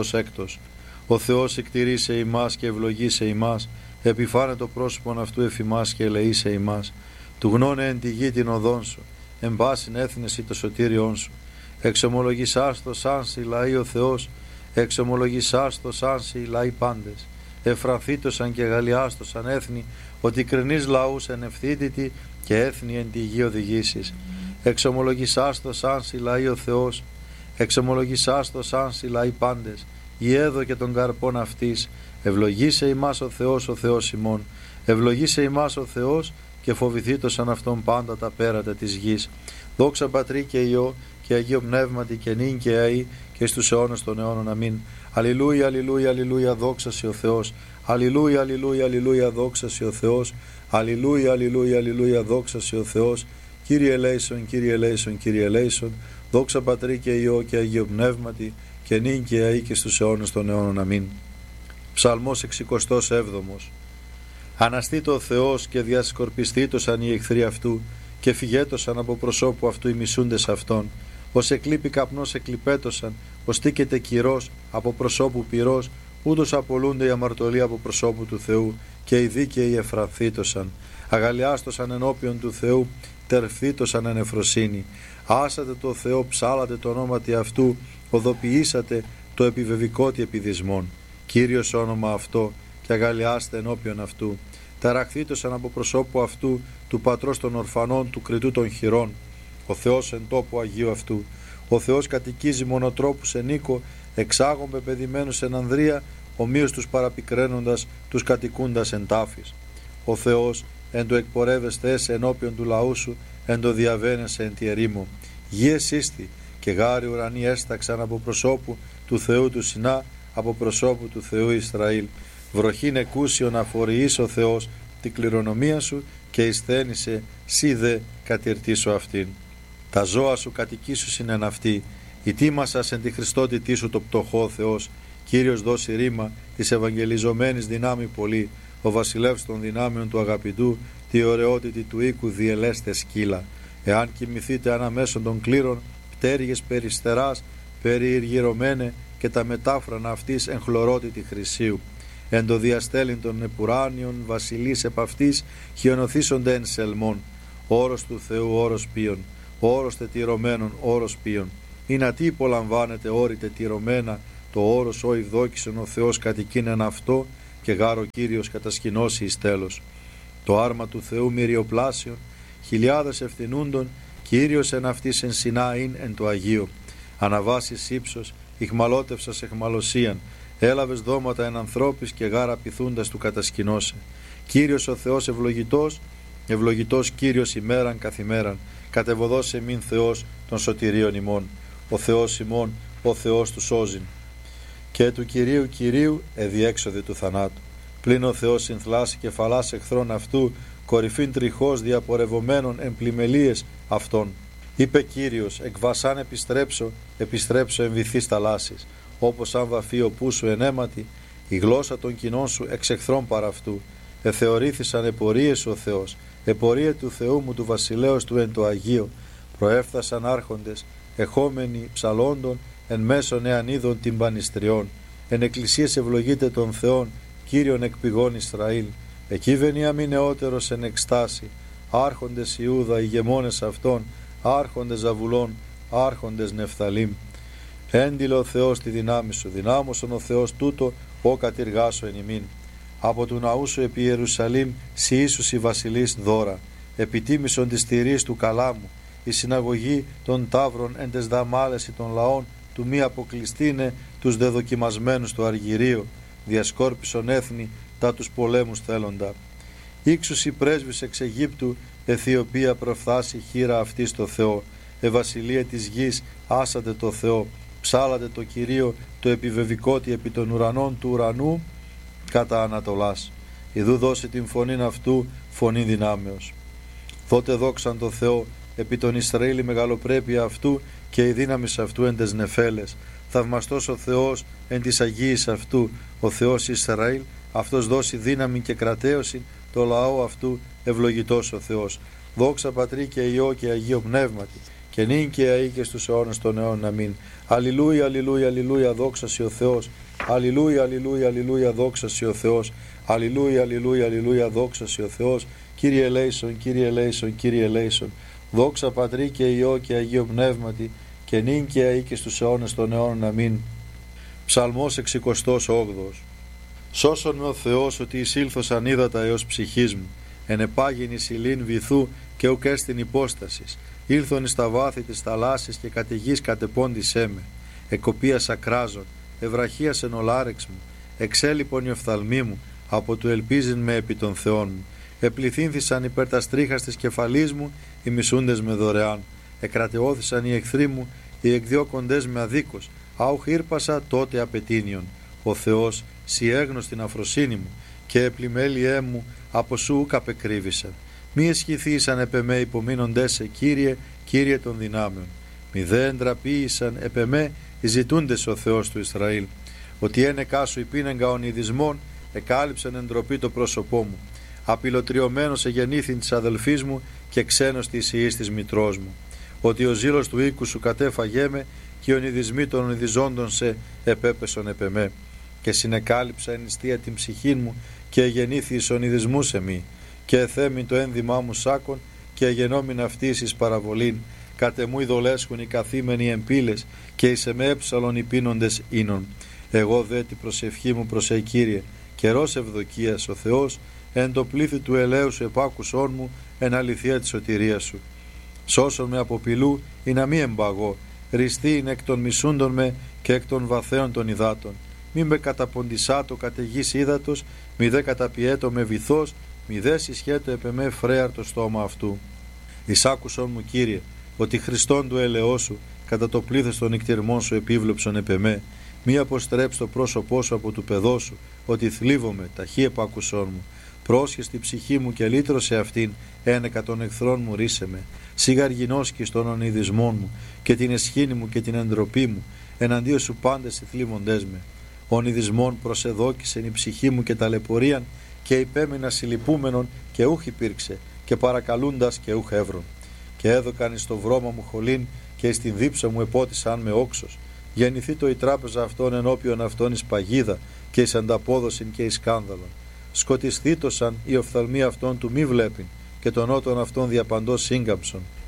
66. Ο Θεός εκτηρήσε ημάς και ευλογήσε ημάς, επιφάνε το πρόσωπον αυτού εφημάς και ελεήσε ημάς. Του γνώνε εν τη γη την οδόν σου, εν πάσιν έθνεση το σωτήριόν σου. Εξομολογησάς το σάνσι λαοί ο Θεός, εξομολογησάς το σάνσι λαοί πάντες. Εφρανθήτωσαν και γαλλιάστοσαν έθνη, ότι κρινείς λαούς εν ευθύτητη και έθνη εν τη γη οδηγήσεις. Εξομολογησάς το σάνσι λαοί ο Θεός, εξομολογησάς το σάνσι λαοί πάντες. Ιέδω και των καρπών αυτής, ευλογήσε ημάς ο Θεός ημών. Ευλογήσε ημάς ο Θεός και φοβηθήτωσαν αυτόν πάντα τα πέρατα της γης. Δόξα Πατρί και Υιό και Αγίο Πνεύματι και νυν και αεί και στους αιώνας των αιώνων. Αμήν. Αλληλούια, αλληλούια, αλληλούια, δόξασι ο Θεός. Αλληλούια, αλληλούια, αλληλούια, δόξασι ο Θεός. Αλληλούια, αλληλούια, αλληλούια, δόξασι ο Θεός. Κύριε ελέησον, Κύριε ελέησον, Κύριε ελέησον. Δόξα Πατρί και Υιό και Αγίο Πνεύματι και νυν και αεί και στους αιώνας των αιώνων. Αμήν. Ψαλμός 67. Αναστήτω ο Θεός και διασκορπιστήτωσαν οι εχθροί αυτού και φυγέτωσαν από προσώπου αυτού οι μισούντες αυτών. Ως εκλείπει καπνός εκλειπέτωσαν, ως τίκεται κυρός από προσώπου πυρός, ούτως απολούνται οι αμαρτωλοί από προσώπου του Θεού και οι δίκαιοι εφρανθήτωσαν. Αγαλιάστωσαν ενώπιον του Θεού, τερφθήτωσαν εν εφροσύνη. Άσατε το Θεό, ψάλατε το ονόματι αυτού, οδοποιήσατε το επιβεβικότι επιδισμών. Κύριος όνομα αυτό και αγαλιάστε ενώπιον αυτού. Ταραχθήτωσαν από προσώπου αυτού του πατρός των ορφανών, του κριτού των χειρών. Ο Θεός εν τόπου Αγίου αυτού. Ο Θεός κατοικίζει μονοτρόπους εν οίκο, εξάγων πεπαιδημένους εν ανδρεία, ομοίως τους παραπικραίνοντας, τους κατοικούντας εν τάφης. Ο Θεός εν το εκπορεύεστε έσαι ενώπιον του λαού σου, εν το διαβαίνεσαι εν τη ερήμο. Γη εσύστη και γάρι ουρανοί έσταξαν από προσώπου του Θεού του Σινά, από προσώπου του Θεού Ισραήλ. Βροχήν εκούσιον αφοριείς ο Θεός την κληρονομία σου και εισθένησε σύ δε κατηρτήσω αυτήν. Τα ζώα σου κατοικήσουσιν εν αυτή, ητήμασας εν τη Χριστότητή σου το πτωχό Θεός. Κύριος δώσει ρήμα της ευαγγελιζομένης δυνάμει πολύ, ο βασιλεύς των δυνάμεων του αγαπητού, τη ωραιότητη του οίκου διελέστε σκύλα. Εάν κοιμηθείτε αναμέσων των κλήρων, πτέρυγες περιστεράς, περιηργυρωμένε και τα μετάφρανα αυτής εν χλωρότητη χρυσίου. Εν το διαστέλιν των επουράνιων βασιλείς επ' αυτής χιονοθήσονται εν σελμών. Όρος του Θεού, όρος ποιον. όρος τετυρωμένων, όρος ποιον. Ή να τι υπολαμβάνεται όρη τετυρωμένα, το όρος ο ευδόκησον ο Θεός κατοικίνεν αυτό, και γάρο Κύριος κατασκηνώσει εις τέλος. Το άρμα του Θεού μυριοπλάσιον, χιλιάδες ευθυνούντων, Κύριος εν αυτής εν συνάειν εν το Αγίο. Αναβάσεις ύψος, ηχμαλώτευσας εχμαλωσίαν, έλαβες δώματα εν ανθρώπης και γάρα πειθούντας του κατασκηνώσε. Κύριος ο Θεός ευλογητός, ευλογητός Κύριος ημέραν καθημέραν, κατεβοδός εμήν Θεός των σωτηρίων ημών. Ο Θεός ημών, ο Θεός του σώζειν. Και του Κυρίου Κυρίου εδιέξοδε του θανάτου. Πλην ο Θεός συνθλάσει κεφαλάς εχθρών αυτού, κορυφήν τριχώς διαπορευομένων εμπλημελίες αυτών. Είπε Κύριος, εκ βασάν επιστρέψω εν βυθείς θαλάσσης, όπως αν βαφεί ο πού σου εν αίματι, η γλώσσα των κοινών σου εξ εχθρών παρά αυτού. Εθεωρήθησαν επορίες ο Θεός, επορία του Θεού μου του βασιλέως του εν το Αγίο. Προέφθασαν άρχοντες, εχόμενοι ψαλόντων, εν μέσον εαν είδων τυμπανιστριών. Εν εκκλησίες ευλογείται των Θεών, Κύριον εκ πηγών Ισραήλ. Εκεί βενιάμιν νεότερος εν εκστάση, άρχοντες Ιούδα, ηγεμόνες αυτών, άρχοντες Ζαβουλών, άρχοντες Νεφθαλήμ. Έντιλε ο Θεός τη δυνάμει σου, δυνάμωσον ο Θεός τούτο, ο κατηργάσω εν ημίν. Από του ναού σου επί Ιερουσαλήμ, σοι Ιησούς η βασιλείς δώρα, επιτίμησον της τηρής του καλάμου, η συναγωγή των ταύρων εν τες δαμάλεση των λαών, του μη αποκλειστήνε τους δεδοκιμασμένους του αργυρίου, διασκόρπισον έθνη τα τους πολέμους θέλοντα. Ήξους οι πρέσβεις εξ Αιγύπτου, Αιθιοπία προφθάσει χείρα αυτή στο Θεό, βασιλεία της γης άσατε το Θεό, ψάλατε το Κυρίο το επιβεβικότι επί των ουρανών του ουρανού κατά Ανατολάς. Ιδού δώσει την φωνήν αυτού φωνή δυνάμεως. Τότε δόξαν το Θεό επί τον Ισραήλ η μεγαλοπρέπεια αυτού και η δύναμη αυτού εν τες νεφέλες. Θαυμαστός ο Θεός εν της Αγίης αυτού, ο Θεός Ισραήλ, αυτός δώσει δύναμη και κρατέωση το λαό αυτού, ευλογητός ο Θεός. Δόξα Πατρί και Υιό και Αγίο Πνεύματι, και νυν και αεί και στους αιώνας των αιώνων. Αμήν. Αλληλούια, αλληλούια, αλληλούια, δόξα σοι ο Θεός. Αλληλούια, αλληλούια, αλληλούια, δόξα σοι ο Θεός. Αλληλούια, αλληλούια, αλληλούια, δόξα σοι ο Θεός. Κύριε ελέησον, Κύριε ελέησον, Κύριε ελέησον. Δόξα Πατρί και Υιό και Αγίο Πνεύματι, και νυν και αεί και στους αιώνας των αιώνων. Αμήν. Ψαλμός 68. Σώσον με ο Θεός ότι εισήλθωσαν ύδατα έως ψυχής μου, εν επάγειν ηλίν βυθού και ουκ έστιν υπόστασης. Ήλθον εις τα βάθη της θαλάσσης και κατ' γης κατεπώντησέ με. Εκοπίας ακράζων, ευραχίασεν ο λάρεξ μου, εξέλιπον η οφθαλμή μου, από του ελπίζειν με επί των Θεών μου. Επληθύνθησαν υπέρ τας τρίχας της κεφαλής μου οι μισούντες με δωρεάν. Εκρατεώθησαν οι εχθροί μου, οι εκδιώκοντες με αδίκως. Άουχ ήρπασα τότε απαιτήνιον. Ο Θεός σοι έγνωστην αφροσύνη μου, και επλημέλιέ μου από σου ουκ απεκρύβησαν. Μη εσχηθήσαν επ' εμέ υπομείνοντές σε, Κύριε, Κύριε των δυνάμεων. Μη δε εντραπείησαν επ' εμέ οι ζητούντες ο Θεός του Ισραήλ. Ότι ένεκά σου υπήνεγκα ονειδισμών, εκάλυψαν εντροπή το πρόσωπό μου. Απειλωτριωμένος εγεννήθην της αδελφής μου και ξένος της ιής της μητρός μου. Ότι ο ζήλος του οίκου σου κατέφαγέ με, και οι ονειδισμοί των ονειδιζόντων σε επέπεσον επ' εμέ. Και συνεκάλυψα εν νηστεία την ψυχή μου, και εγεννήθη εις ονειδισμούς εμεί. Και εθέμην το ένδυμά μου σάκον, και εγενόμην αυτής εις παραβολήν. Κατεμού ειδολέσχουν οι καθήμενοι εμπύλες, και εις εμέ έψαλον οι πίνοντες ίνων. Εγώ δε την προσευχή μου προς Κύριε, καιρός ευδοκίας ο Θεός, εν το πλήθη του ελαίου σου επάκουσόν μου, εν αληθεία της σωτηρίας σου. Σώσον με από πηλού, ή να μη εμπαγώ, ριστή είναι εκ των μισούντων με και εκ των βαθέων των υδάτων. Μη με καταποντισάτο κατ' γης ύδατος, μη δε καταπιέτο με βυθός, μη δε συσχέτω επ' εμέ φρέαρ το στόμα αυτού. Εισάκουσον μου, Κύριε, ότι Χριστόν του ελαιός σου, κατά το πλήθος των νικτυρμών σου επίβλεψον επ' εμέ. Μη αποστρέψει το πρόσωπό σου από του παιδός σου, ότι θλίβομαι, ταχύ επάκουσόν μου. Πρόσχες τη ψυχή μου και λύτρωσε αυτήν, ένεκα των εχθρών μου ρίσε με. Σιγαργινώσκεις των ονειδισμών μου, και την εσχήνη μου και την εντροπή μου, εναντίον σου πάντες οι θλίβοντές με. Ονειδισμών προσεδόκησεν η ψυχή μου και ταλαιπωρίαν, και υπέμεινα συλληπούμενον και ούχ υπήρξε, και παρακαλούντας και ούχ εύρων. Και έδωκαν εις το βρώμα μου χολήν, και εις την δίψα μου επότισαν με όξος. Γεννηθεί το η τράπεζα αυτών ενώπιον αυτών εις παγίδα, και εις ανταπόδοσιν και εις σκάνδαλον. Σκοτισθήτωσαν οι οφθαλμοί αυτών του μη βλέπειν, και των ότων αυτών διαπαντός σύγκαμψον.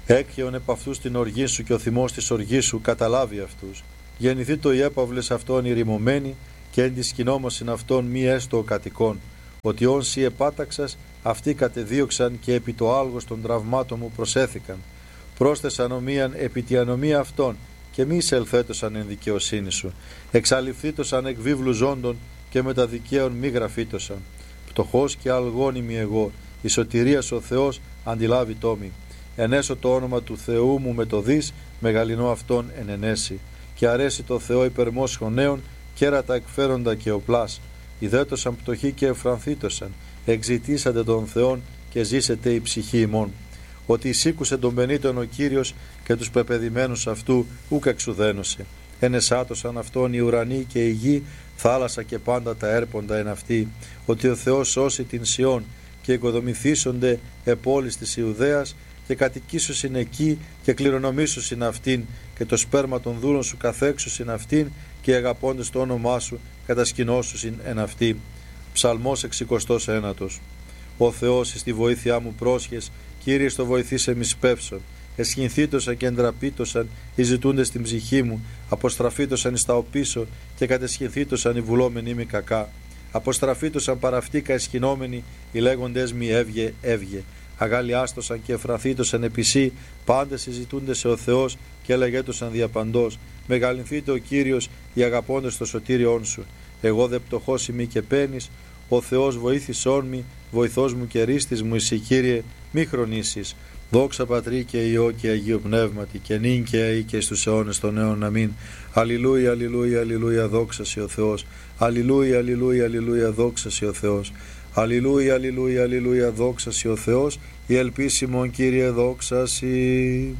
Έκχεον επ' αυτούς την οργή σου και ο θυμός της οργής σου καταλάβει αυτούς. Γεννηθεί το ιέπαυλες αυτών ηρημωμένη και εν της κοινόμωσιν αυτών μη έστω ο κατοικών. Ότι όν σοι επάταξας, αυτοί κατεδίωξαν και επί το άλγος των τραυμάτων μου προσέθηκαν. Πρόσθεσαν ομοίαν επί τη ανομία αυτών και μη εισελθέτωσαν εν δικαιοσύνη σου. Εξαλειφθήτωσαν εκ βίβλου ζώντων και με τα δικαίων μη γραφήτωσαν. Πτωχός και αλγόνιμη εγώ, η σωτηρίας ο Θεός αντιλάβει τόμη. Ενέσω το όνομα του Θεού μου με το δις, μεγαλυνό αυτόν εν ενέσει. Και αρέσει το Θεό υπερμόσχων νέων, κέρατα εκφέροντα και οπλάς. Ιδέτωσαν πτωχοί και εφρανθήτωσαν, εξητήσατε τον Θεόν και ζήσετε η ψυχή ημών. Ότι εισήκουσε τον πενήτων ο Κύριος και τους πεπαιδημένους αυτού ούκ εξουδένωσε. Ενεσάτωσαν αυτόν οι ουρανοί και η γη, θάλασσα και πάντα τα έρποντα εν αυτή. Ότι ο Θεός σώσει την Σιών και οικοδομηθήσονται επόλεις της Ιουδαίας και κατοικήσουσιν εκεί και κληρονομήσουσιν αυτήν και το σπέρμα των δούλων σου καθέξουσιν αυτήν και αγαπώντες το όνομά σου κατασκηνώσουσιν εν αυτή. Ψαλμός 69. Ο Θεός εις τη βοήθειά μου πρόσχες, Κύριε στο βοηθήσε μη σπεύσον. Εσχυνθήτωσαν και εντραπήτωσαν οι ζητούντες στην ψυχή μου, αποστραφήτωσαν εις τα οπίσω και κατεσχυνθήτωσαν οι βουλόμενοι μη κακά. Αποστραφήτωσαν παραυτήκα εσχυνόμενοι, οι λέγοντες μη έβγε, έβγε. Αγαλιάστοσαν και εφραθήτωσαν επισή, πάντες συζητούνται ο Θεός και έλεγέτωσαν διαπαντός. Μεγαλυνθείτε ο Κύριος, οι αγαπώντες το σωτήριόν σου. Εγώ δε πτωχός ημί και πένης, ο Θεός βοήθησόν μη, βοηθός μου και ρίστης μου, εσύ Κύριε, μη χρονίσεις. Δόξα Πατρί και Υιό και Αγίου Πνεύματι και νυν και αεί και στους αιώνες των αιώνων. Αμήν. Αλληλούια, αλληλούια, αλληλούια, δόξα σοι ο Θεός. Αλληλούια, αλληλούια, αλληλούια, δόξα σοι ο Θεός. Αλληλούια, αλληλούια, αλληλούια, δόξα σοι ο Θεός. Η ελπίσιμον Κύριε, δόξα σοι.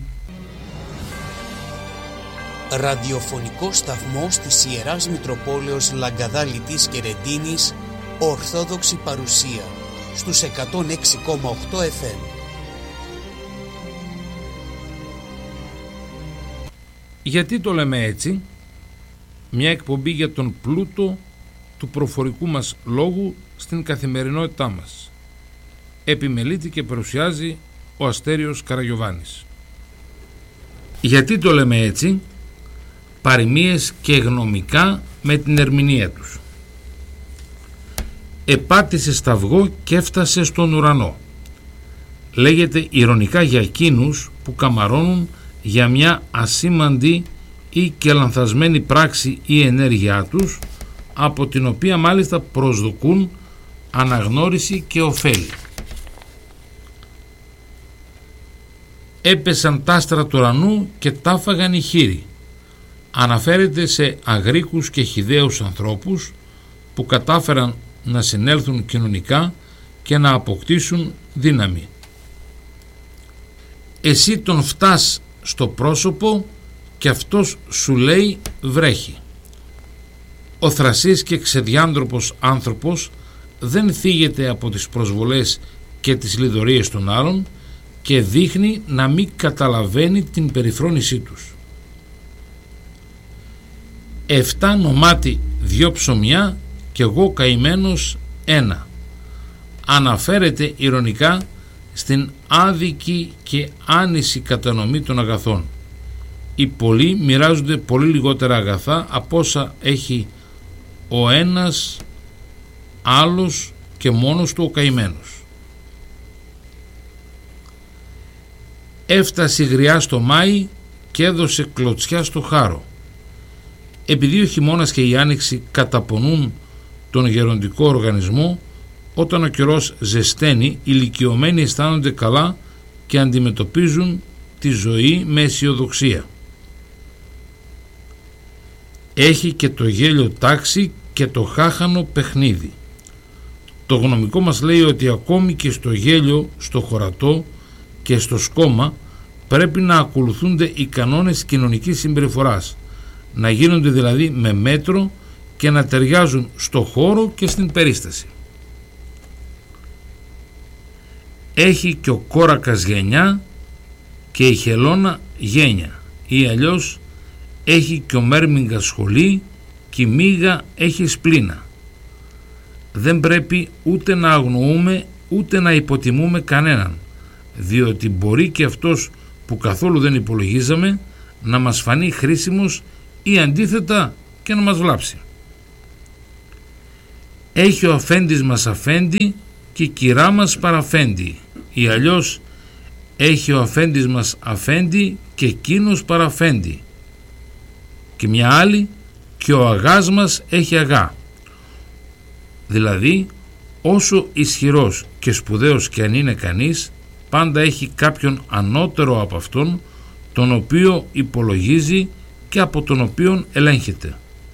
Ραδιοφωνικό σταθμός της Ιεράς Μητροπόλεως Λαγκαδά Λιτής και Ρεντίνης, Ορθόδοξη παρουσία στους 106,8 FM. Γιατί το λέμε έτσι? Μια εκπομπή για τον πλούτο του προφορικού μας λόγου στην καθημερινότητά μας. Επιμελείται και παρουσιάζει ο Αστέριος Καραγιωβάνης. Γιατί το λέμε έτσι? Παροιμίες και γνωμικά με την ερμηνεία τους. Επάτησε σταυγό και έφτασε στον ουρανό. Λέγεται ειρωνικά για εκείνους που καμαρώνουν για μια ασήμαντη ή και λανθασμένη πράξη ή ενέργειά τους, από την οποία μάλιστα προσδοκούν αναγνώριση και ωφέλη. Έπεσαν τ' άστρα του ουρανού και τάφαγαν οι χοίροι. Αναφέρεται σε αγρίκους και χυδαίους ανθρώπους που κατάφεραν να συνέλθουν κοινωνικά και να αποκτήσουν δύναμη. Εσύ τον φτάς στο πρόσωπο και αυτός σου λέει βρέχει. Ο θρασής και ξεδιάντροπος άνθρωπος δεν θίγεται από τις προσβολές και τις λιδωρίες των άλλων και δείχνει να μην καταλαβαίνει την περιφρόνησή τους. 7 νομάτι 2 ψωμιά και εγώ καημένος 1. Αναφέρεται ειρωνικά στην άδικη και άνηση κατανομή των αγαθών. Οι πολλοί μοιράζονται πολύ λιγότερα αγαθά από όσα έχει ο ένας άλλος και μόνος του ο καημένος. Έφτασε γριά στο Μάη και έδωσε κλωτσιά στο χάρο. Επειδή ο χειμώνας και η άνοιξη καταπονούν τον γεροντικό οργανισμό, όταν ο καιρός ζεσταίνει, οι ηλικιωμένοι αισθάνονται καλά και αντιμετωπίζουν τη ζωή με αισιοδοξία. Έχει και το γέλιο τάξη και το χάχανο παιχνίδι. Το γνωμικό μας λέει ότι ακόμη και στο γέλιο, στο χωρατό και στο σκόμμα πρέπει να ακολουθούνται οι κανόνες κοινωνικής συμπεριφοράς, να γίνονται δηλαδή με μέτρο και να ταιριάζουν στο χώρο και στην περίσταση. Έχει και ο κόρακας γενιά και η χελώνα γένια, ή αλλιώς έχει και ο μέρμιγγας σχολή και η μύγα έχει σπλήνα. Δεν πρέπει ούτε να αγνοούμε ούτε να υποτιμούμε κανέναν, διότι μπορεί και αυτός που καθόλου δεν υπολογίζαμε να μας φανεί χρήσιμος ή αντίθετα και να μας βλάψει. Έχει ο αφέντης μας αφέντη και η κυρά μας παραφέντη, ή αλλιώς έχει ο αφέντης μας αφέντη και εκείνος παραφέντη, και μια άλλη, και ο αγάς μας έχει αγά. Δηλαδή, όσο ισχυρός και σπουδαίος και αν είναι κανείς, πάντα έχει κάποιον ανώτερο από αυτόν, τον οποίο υπολογίζει και από τον οποίον ελέγχεται.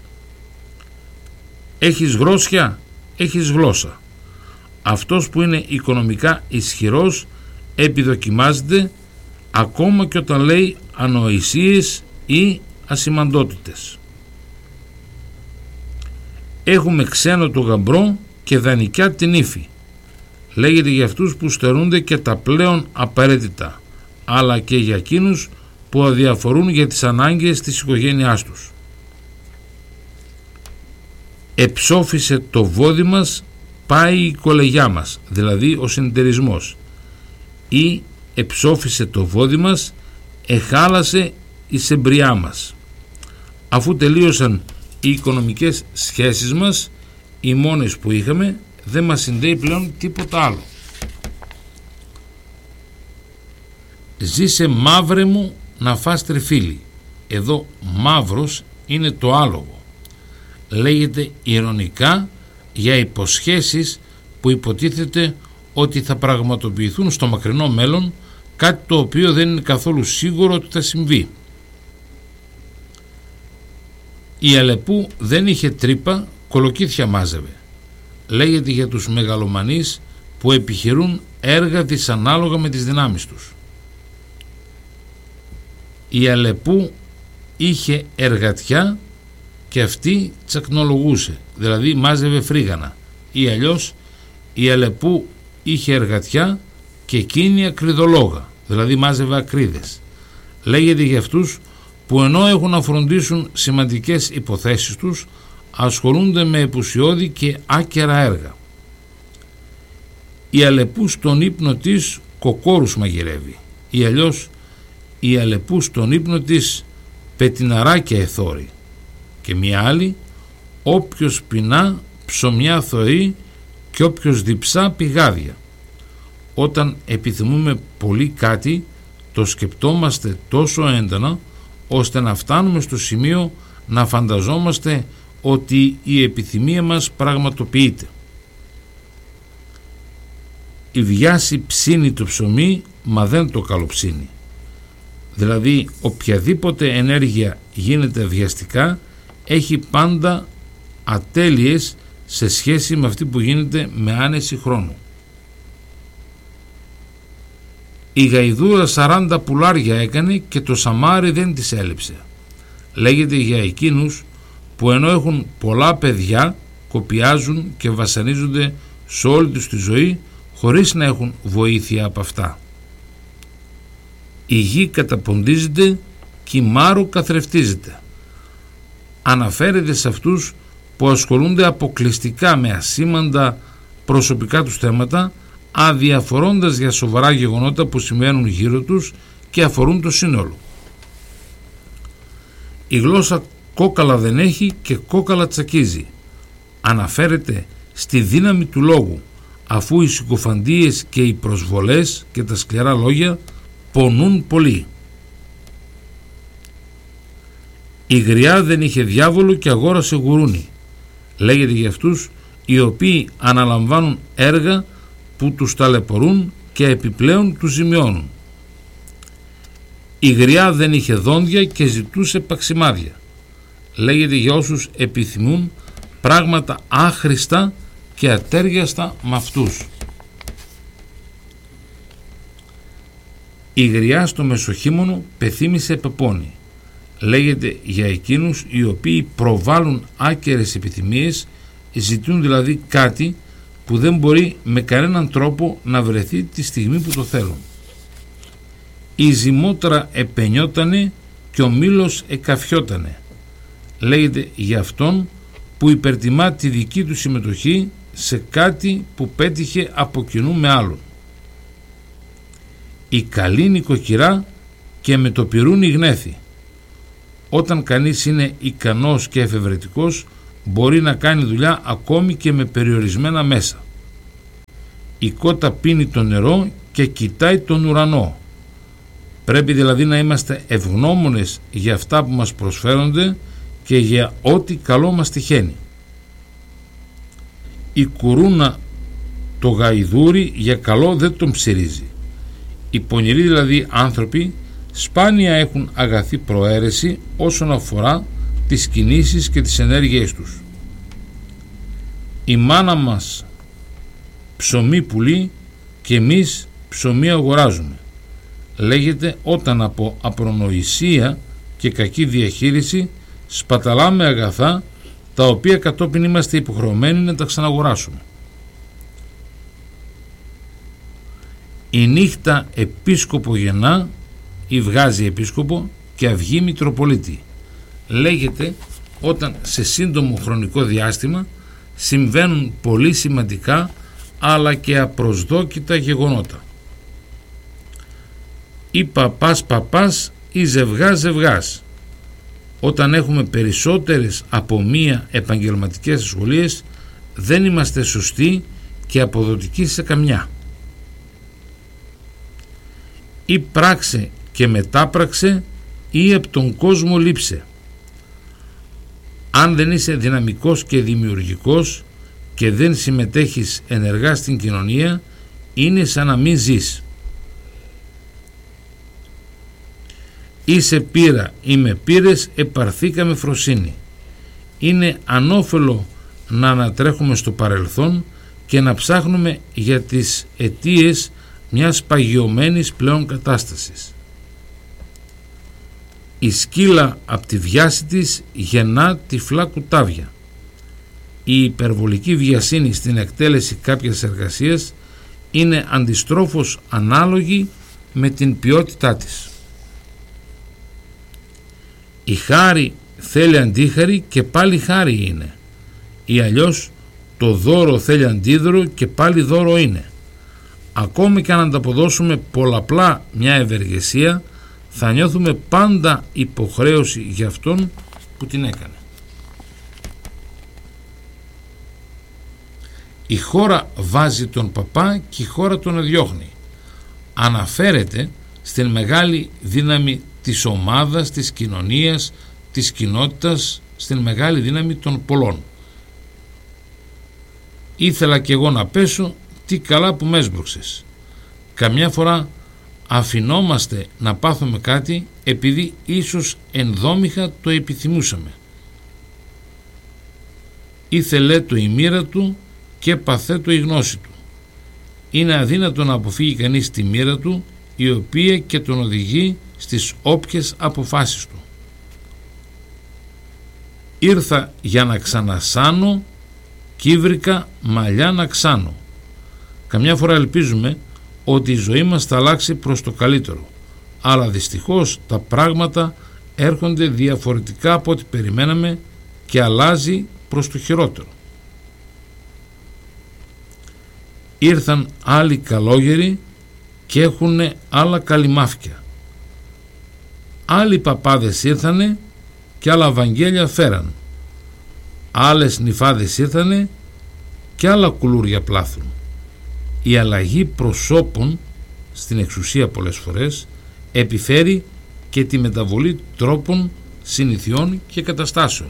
Έχεις γρόσια, έχεις γλώσσα. Αυτός που είναι οικονομικά ισχυρός επιδοκιμάζεται ακόμα και όταν λέει ανοησίες ή ασημαντότητες. Έχουμε ξένο το γαμπρό και δανεικιά την ύφη. Λέγεται για αυτούς που στερούνται και τα πλέον απαραίτητα, αλλά και για εκείνους που αδιαφορούν για τις ανάγκες της οικογένειάς τους. Εψόφισε το βόδι μας, πάει η κολεγιά μας, δηλαδή ο συνεταιρισμός, ή εψόφισε το βόδι μας, εχάλασε η σεμπριά μας. Αφού τελείωσαν οι οικονομικές σχέσεις μας, οι μόνες που είχαμε, δεν μας συνδέει πλέον τίποτα άλλο. Ζήσε μαύρε μου να φας τριφύλι. Εδώ μαύρος είναι το άλογο. Λέγεται ειρωνικά για υποσχέσεις που υποτίθεται ότι θα πραγματοποιηθούν στο μακρινό μέλλον, κάτι το οποίο δεν είναι καθόλου σίγουρο ότι θα συμβεί. Η Αλεπού δεν είχε τρύπα, κολοκύθια μάζευε. Λέγεται για τους μεγαλομανείς που επιχειρούν έργα δυσανάλογα με τις δυνάμεις τους. Η Αλεπού είχε εργατιά και αυτή τσακνολογούσε, δηλαδή μάζευε φρίγανα, ή αλλιώς η Αλεπού είχε εργατιά και εκείνη ακριδολόγα, δηλαδή μάζευε ακρίδες. Λέγεται για αυτούς που ενώ έχουν να φροντίσουν σημαντικές υποθέσεις τους, ασχολούνται με επουσιώδη και άκερα έργα. Η Αλεπού στον ύπνο της κοκόρους μαγειρεύει, ή αλλιώς η Αλεπού στον ύπνο της πετιναράκια εθώρει, και μια άλλη, όποιος πεινά ψωμιά θωρεί και όποιος διψά πηγάδια. Όταν επιθυμούμε πολύ κάτι, το σκεπτόμαστε τόσο έντονα ώστε να φτάνουμε στο σημείο να φανταζόμαστε ότι η επιθυμία μας πραγματοποιείται. Η βιάση ψήνει το ψωμί, μα δεν το καλοψύνει. Δηλαδή οποιαδήποτε ενέργεια γίνεται βιαστικά έχει πάντα ατέλειες σε σχέση με αυτή που γίνεται με άνεση χρόνου. Η γαϊδούρα 40 πουλάρια έκανε και το σαμάρι δεν της έλειψε. Λέγεται για εκείνους που ενώ έχουν πολλά παιδιά κοπιάζουν και βασανίζονται σε όλη τους τη ζωή χωρίς να έχουν βοήθεια από αυτά. Η γη καταποντίζεται και η μάρο καθρεφτίζεται. Αναφέρεται σε αυτούς που ασχολούνται αποκλειστικά με ασήμαντα προσωπικά τους θέματα, αδιαφορώντας για σοβαρά γεγονότα που συμβαίνουν γύρω τους και αφορούν το σύνολο. Η γλώσσα κόκαλα δεν έχει και κόκαλα τσακίζει. Αναφέρεται στη δύναμη του λόγου, αφού οι συκοφαντίες και οι προσβολές και τα σκληρά λόγια πονούν πολύ. Η γριά δεν είχε διάβολο και αγόρασε γουρούνι. Λέγεται για αυτούς οι οποίοι αναλαμβάνουν έργα που τους ταλαιπωρούν και επιπλέον τους ζημιώνουν. Η γριά δεν είχε δόντια και ζητούσε παξιμάδια. Λέγεται για όσους επιθυμούν πράγματα άχρηστα και ατέριαστα με αυτούς. Η γριά στο μεσοχείμωνο πεθύμησε πεπώνει. Λέγεται για εκείνους οι οποίοι προβάλλουν άκερες επιθυμίες, ζητούν δηλαδή κάτι που δεν μπορεί με κανέναν τρόπο να βρεθεί τη στιγμή που το θέλουν. Η ζυμότρα επενιότανε και ο μήλος εκαφιότανε. Λέγεται για αυτόν που υπερτιμά τη δική του συμμετοχή σε κάτι που πέτυχε από κοινού με άλλον. Η καλή νοικοκυρά και με το πυρούνι γνέθη. Όταν κανείς είναι ικανός και εφευρετικός, μπορεί να κάνει δουλειά ακόμη και με περιορισμένα μέσα. Η κότα πίνει το νερό και κοιτάει τον ουρανό. Πρέπει δηλαδή να είμαστε ευγνώμονες για αυτά που μας προσφέρονται και για ό,τι καλό μας τυχαίνει. Η κουρούνα το γαϊδούρι για καλό δεν τον ψηρίζει. Οι πονηροί δηλαδή άνθρωποι σπάνια έχουν αγαθή προαίρεση όσον αφορά τις κινήσεις και τις ενέργειές τους. Η μάνα μας ψωμί πουλεί και εμείς ψωμί αγοράζουμε. Λέγεται όταν από απρονοησία και κακή διαχείριση σπαταλάμε αγαθά τα οποία κατόπιν είμαστε υποχρεωμένοι να τα ξαναγοράσουμε. Η νύχτα επίσκοπο γεννά ή βγάζει επίσκοπο και αυγή μητροπολίτη. Λέγεται όταν σε σύντομο χρονικό διάστημα συμβαίνουν πολύ σημαντικά αλλά και απροσδόκητα γεγονότα. Ή παπάς ή ζευγάς. Όταν έχουμε περισσότερες από μία επαγγελματικές σχολίες δεν είμαστε σωστοί και αποδοτικοί σε καμιά. Ή πράξε και μετάπραξε ή από τον κόσμο λείψε. Αν δεν είσαι δυναμικός και δημιουργικός και δεν συμμετέχεις ενεργά στην κοινωνία, είναι σαν να μην ζεις. Είσαι πείρα ή με πήρες επαρθήκαμε φροσύνη. Είναι ανώφελο να ανατρέχουμε στο παρελθόν και να ψάχνουμε για τις αιτίες μιας παγιωμένης πλέον κατάστασης. Η σκύλα από τη βιάση της γεννά τυφλά κουτάβια. Η υπερβολική βιασύνη στην εκτέλεση κάποιας εργασίας είναι αντιστρόφως ανάλογη με την ποιότητά της. Η χάρη θέλει αντίχαρη και πάλι χάρη είναι, ή αλλιώς το δώρο θέλει αντίδωρο και πάλι δώρο είναι. Ακόμη και αν ανταποδώσουμε πολλαπλά μια ευεργεσία, θα νιώθουμε πάντα υποχρέωση για αυτόν που την έκανε. Η χώρα βάζει τον παπά και η χώρα τον διώχνει. Αναφέρεται στην μεγάλη δύναμη της ομάδας, της κοινωνίας, της κοινότητας, στην μεγάλη δύναμη των πολλών. Ήθελα κι εγώ να πέσω, τι καλά που με έσπρωξες. Καμιά φορά αφινόμαστε να πάθουμε κάτι επειδή ίσως ενδόμηχα το επιθυμούσαμε. Ήθελε το η μοίρα του και παθέ το η γνώση του. Είναι αδύνατο να αποφύγει κανείς τη μοίρα του, η οποία και τον οδηγεί στις όποιες αποφάσεις του. Ήρθα για να ξανασάνω κι ήβρικα μαλλιά να ξάνω. Καμιά φορά ελπίζουμε ότι η ζωή μας θα αλλάξει προς το καλύτερο, αλλά δυστυχώς τα πράγματα έρχονται διαφορετικά από ό,τι περιμέναμε και αλλάζει προς το χειρότερο. Ήρθαν άλλοι καλόγεροι και έχουνε άλλα καλυμάφκια. Άλλοι παπάδες ήρθανε και άλλα βαγγέλια φέραν. Άλλες νυφάδες ήρθανε και άλλα κουλούρια πλάθουν. Η αλλαγή προσώπων στην εξουσία πολλές φορές επιφέρει και τη μεταβολή τρόπων, συνηθιών και καταστάσεων.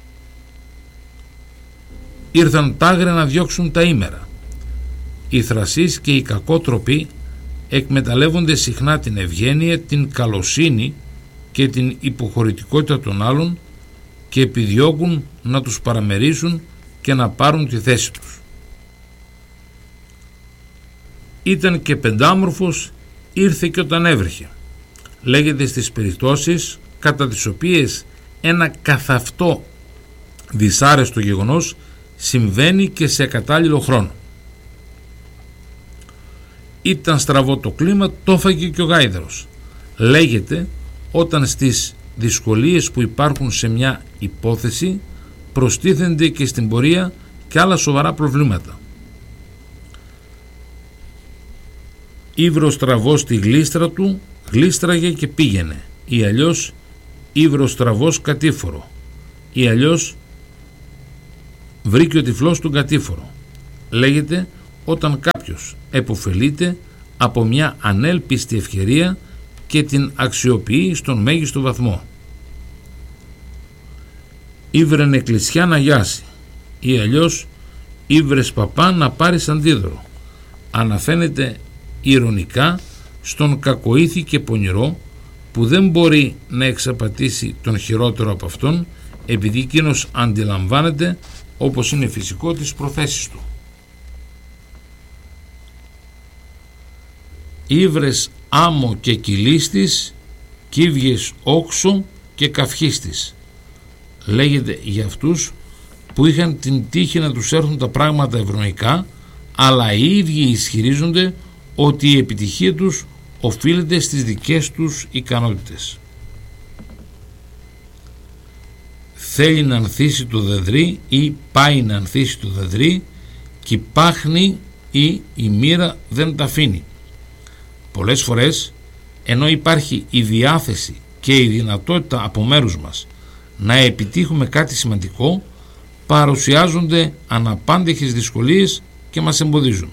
Ήρθαν τάγρε να διώξουν τα ήμερα. Οι θρασείς και οι κακότροποι εκμεταλλεύονται συχνά την ευγένεια, την καλοσύνη και την υποχωρητικότητα των άλλων και επιδιώκουν να τους παραμερίσουν και να πάρουν τη θέση τους. Ήταν και πεντάμορφος, ήρθε και όταν έβρεχε. Λέγεται στις περιπτώσεις κατά τις οποίες ένα καθ' αυτό δυσάρεστο γεγονός συμβαίνει και σε κατάλληλο χρόνο. Ήταν στραβό το κλίμα, το έφαγε και ο γάιδαρος. Λέγεται όταν στις δυσκολίες που υπάρχουν σε μια υπόθεση προστίθενται και στην πορεία και άλλα σοβαρά προβλήματα. Ήβρο στραβό στη γλίστρα του, γλίστραγε και πήγαινε, ή αλλιώς ύβροστραβός κατήφορο, ή αλλιώς βρήκε ο τυφλός τον κατήφορο. Λέγεται όταν κάποιος επωφελείται από μια ανέλπιστη ευκαιρία και την αξιοποιεί στον μέγιστο βαθμό. Ήβρεν εκκλησιά να γιάσει, ή αλλιώς ήβρες παπά να πάρεις αντίδωρο. Αναφαίνεται ηρωνικά στον κακοήθη και πονηρό που δεν μπορεί να εξαπατήσει τον χειρότερο από αυτόν, επειδή εκείνος αντιλαμβάνεται, όπως είναι φυσικό, τις προθέσεις του. Ήβρες άμμο και κυλίστης, κύβιες όξο και καυχίστης. Λέγεται για αυτούς που είχαν την τύχη να τους έρθουν τα πράγματα ευρωϊκά, αλλά οι ίδιοι ισχυρίζονται ότι η επιτυχία τους οφείλεται στις δικές τους ικανότητες. Θέλει να ανθίσει το δεδρύ ή πάει να ανθίσει το δεδρύ και πάχνει ή η μοίρα δεν τα αφήνει. Πολλές φορές, ενώ υπάρχει η διάθεση και η δυνατότητα από μέρους μας να επιτύχουμε κάτι σημαντικό, παρουσιάζονται αναπάντεχες δυσκολίες και μας εμποδίζουν.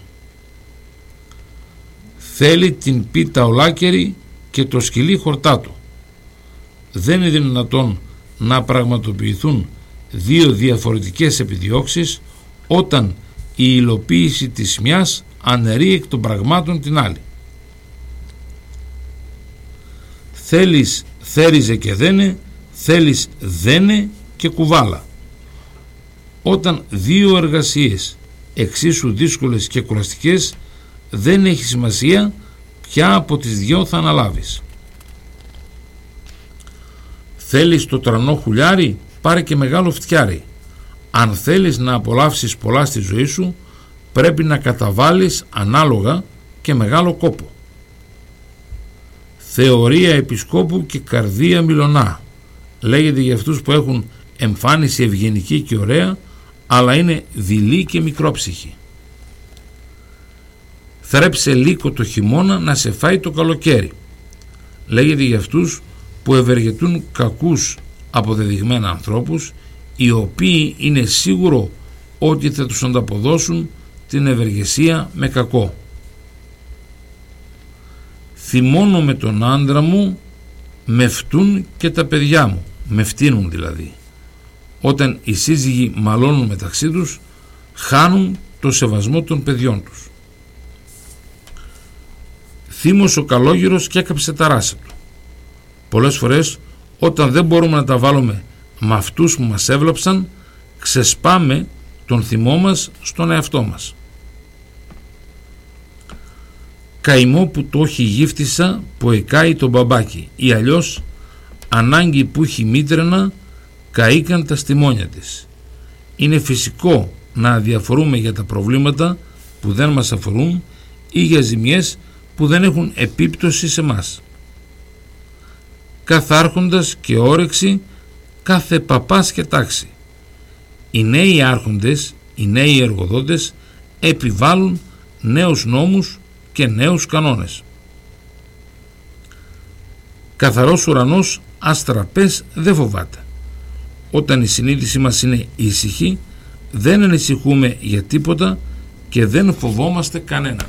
Θέλει την πίτα ολάκερη και το σκυλί χορτάτο. Δεν είναι δυνατόν να πραγματοποιηθούν δύο διαφορετικές επιδιώξεις όταν η υλοποίηση της μιας αναιρεί εκ των πραγμάτων την άλλη. Θέλεις θέριζε και δένε, θέλεις δένε και κουβάλα. Όταν δύο εργασίες εξίσου δύσκολες και κουραστικές, δεν έχει σημασία ποια από τις δυο θα αναλάβεις. Θέλεις το τρανό χουλιάρι, πάρε και μεγάλο φτιάρι. Αν θέλεις να απολαύσεις πολλά στη ζωή σου, πρέπει να καταβάλεις ανάλογα και μεγάλο κόπο. Θεωρία επισκόπου και καρδία μιλωνά. Λέγεται για αυτούς που έχουν εμφάνιση ευγενική και ωραία, αλλά είναι δειλοί και μικρόψυχοι. Θρέψε λύκο το χειμώνα να σε φάει το καλοκαίρι. Λέγεται για αυτούς που ευεργετούν κακούς αποδεδειγμένα ανθρώπους, οι οποίοι είναι σίγουρο ότι θα τους ανταποδώσουν την ευεργεσία με κακό. Θυμώνω με τον άντρα μου, με φτούν και τα παιδιά μου, με φτύνουν δηλαδή. Όταν οι σύζυγοι μαλώνουν μεταξύ τους, χάνουν το σεβασμό των παιδιών τους. Θύμωσε ο καλόγυρος και έκαψε τα ράσα του. Πολλές φορές, όταν δεν μπορούμε να τα βάλουμε με αυτούς που μας έβλαψαν, ξεσπάμε τον θυμό μας στον εαυτό μας. Καημό που το έχει γύφτισα που εκάει τον μπαμπάκι, ή αλλιώς ανάγκη που έχει μήτρενα καήκαν τα στιμόνια της. Είναι φυσικό να αδιαφορούμε για τα προβλήματα που δεν μας αφορούν ή για ζημιές που δεν έχουν επίπτωση σε μας. Κάθε άρχοντας και όρεξη, κάθε παπάς και τάξη. Οι νέοι άρχοντες, οι νέοι εργοδότες επιβάλλουν νέους νόμους και νέους κανόνες. Καθαρός ουρανός αστραπές δεν φοβάται. Όταν η συνείδησή μας είναι ήσυχη, δεν ανησυχούμε για τίποτα και δεν φοβόμαστε κανένα.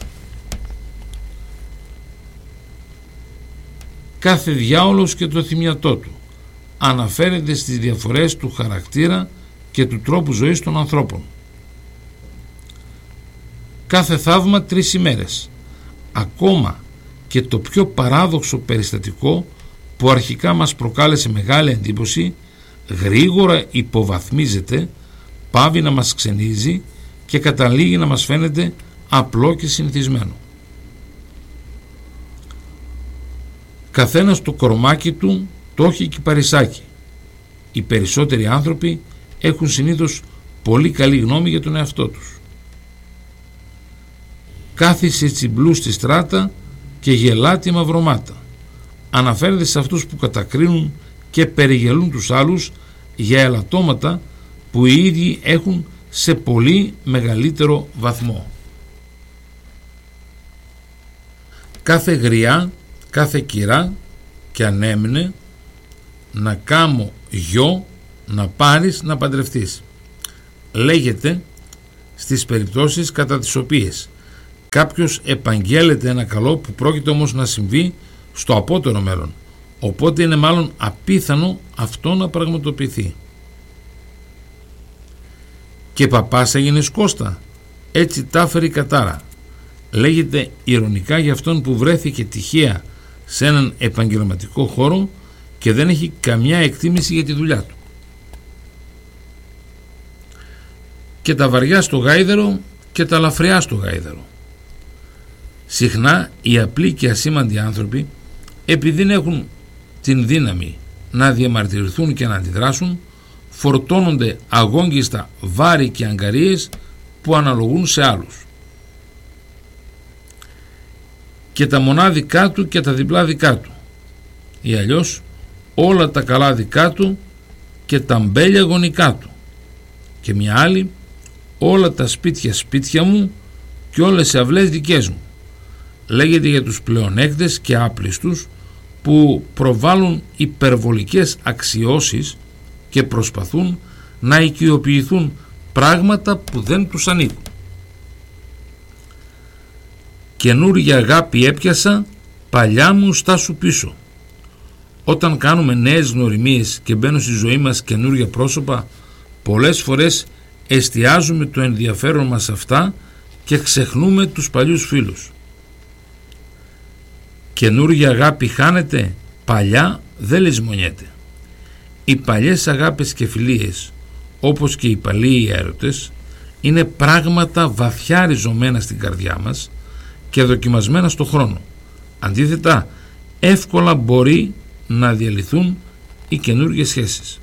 Κάθε διάολος και το θυμιατό του αναφέρεται στις διαφορές του χαρακτήρα και του τρόπου ζωής των ανθρώπων. Κάθε θαύμα 3 ημέρες. Ακόμα και το πιο παράδοξο περιστατικό που αρχικά μας προκάλεσε μεγάλη εντύπωση, γρήγορα υποβαθμίζεται, πάβει να μας ξενίζει και καταλήγει να μας φαίνεται απλό και συνηθισμένο. Καθένας το κορμάκι του το έχει κυπαρισάκι. Οι περισσότεροι άνθρωποι έχουν συνήθως πολύ καλή γνώμη για τον εαυτό τους. Κάθισε τσιμπλού στη στράτα και γελά τη μαυρομάτα. Αναφέρεται σε αυτούς που κατακρίνουν και περιγελούν τους άλλους για ελαττώματα που οι ίδιοι έχουν σε πολύ μεγαλύτερο βαθμό. Κάθε γριά κάθε κυρά και αν έμεινε να κάμω γιο να πάρεις να παντρευτείς. Λέγεται στις περιπτώσεις κατά τις οποίες κάποιος επαγγέλλεται ένα καλό που πρόκειται όμως να συμβεί στο απότερο μέλλον, οπότε είναι μάλλον απίθανο αυτό να πραγματοποιηθεί. Και παπάς έγινες Κώστα, έτσι τα έφερε η κατάρα. Λέγεται ειρωνικά για αυτόν που βρέθηκε τυχαία σε έναν επαγγελματικό χώρο και δεν έχει καμιά εκτίμηση για τη δουλειά του. Και τα βαριά στο γάιδερο και τα λαφριά στο γάιδερο. Συχνά οι απλοί και ασήμαντοι άνθρωποι, επειδή δεν έχουν την δύναμη να διαμαρτυρηθούν και να αντιδράσουν, φορτώνονται αγόγγιστα βάρη και αγκαρίες που αναλογούν σε άλλους. Και τα μονά δικά του και τα διπλά δικά του, ή αλλιώς όλα τα καλά δικά του και τα μπέλια γονικά του, και μια άλλη όλα τα σπίτια μου και όλες οι αυλές δικές μου. Λέγεται για τους πλεονέκτες και άπλιστους που προβάλλουν υπερβολικές αξιώσεις και προσπαθούν να οικειοποιηθούν πράγματα που δεν τους ανήκουν. Καινούρια αγάπη έπιασα, παλιά μου στάσου πίσω. Όταν κάνουμε νέες γνωριμίες και μπαίνουν στη ζωή μας καινούρια πρόσωπα, πολλές φορές εστιάζουμε το ενδιαφέρον μας σε αυτά και ξεχνούμε τους παλιούς φίλους. Καινούρια αγάπη χάνεται, παλιά δεν λησμονιέται. Οι παλιές αγάπες και φιλίες, όπως και οι παλιοί έρωτες, είναι πράγματα βαθιά ριζωμένα στην καρδιά μας και δοκιμασμένα στο χρόνο. Αντίθετα, εύκολα μπορεί να διαλυθούν οι καινούργιες σχέσεις.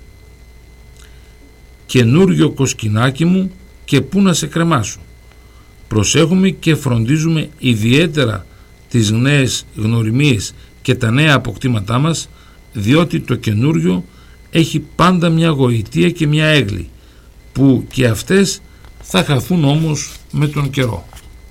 Καινούριο κοσκινάκι μου και πού να σε κρεμάσω. Προσέχουμε και φροντίζουμε ιδιαίτερα τις νέες γνωριμίες και τα νέα αποκτήματά μας, διότι το καινούριο έχει πάντα μια γοητεία και μια έγκλη, που και αυτές θα χαθούν όμως με τον καιρό.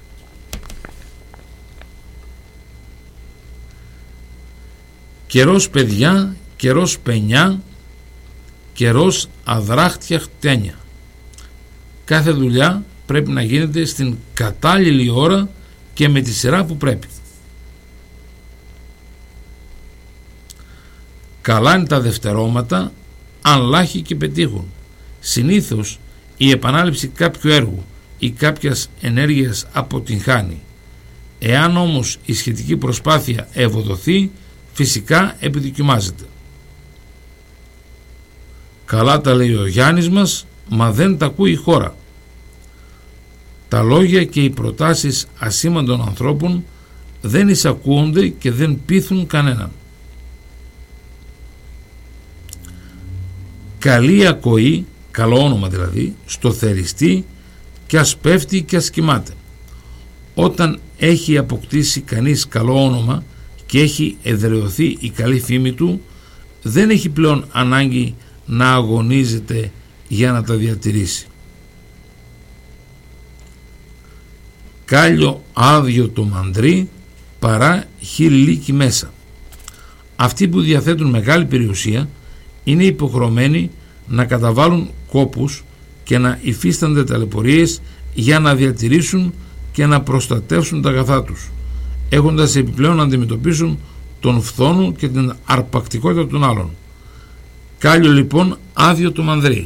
Καιρός παιδιά, καιρός πενιά, καιρός αδράχτια χτένια. Κάθε δουλειά πρέπει να γίνεται στην κατάλληλη ώρα και με τη σειρά που πρέπει. Καλά είναι τα δευτερώματα αν λάχοι και πετύχουν. Συνήθως η επανάληψη κάποιου έργου ή κάποιας ενέργειας αποτυγχάνει. Εάν όμως η σχετική προσπάθεια ευωδοθεί, φυσικά επιδοκιμάζεται. Καλά τα λέει ο Γιάννης μας, μα δεν τα ακούει η χώρα. Τα λόγια και οι προτάσεις ασήμαντων ανθρώπων δεν εισακούονται και δεν πείθουν κανέναν. Καλή ακοή, καλό όνομα δηλαδή, στο θεριστή και ας πέφτει και ας κοιμάται. Όταν έχει αποκτήσει κανείς καλό όνομα και έχει εδραιωθεί η καλή φήμη του, δεν έχει πλέον ανάγκη να αγωνίζεται για να τα διατηρήσει. Κάλιο άδειο το μαντρί παρά χιλίκι μέσα. Αυτοί που διαθέτουν μεγάλη περιουσία είναι υποχρεωμένοι να καταβάλουν κόπους και να υφίστανται ταλαιπωρίες για να διατηρήσουν και να προστατεύσουν τα αγαθά τους, έχοντας επιπλέον να αντιμετωπίσουν τον φθόνο και την αρπακτικότητα των άλλων. Κάλιο λοιπόν άδειο το μανδρί.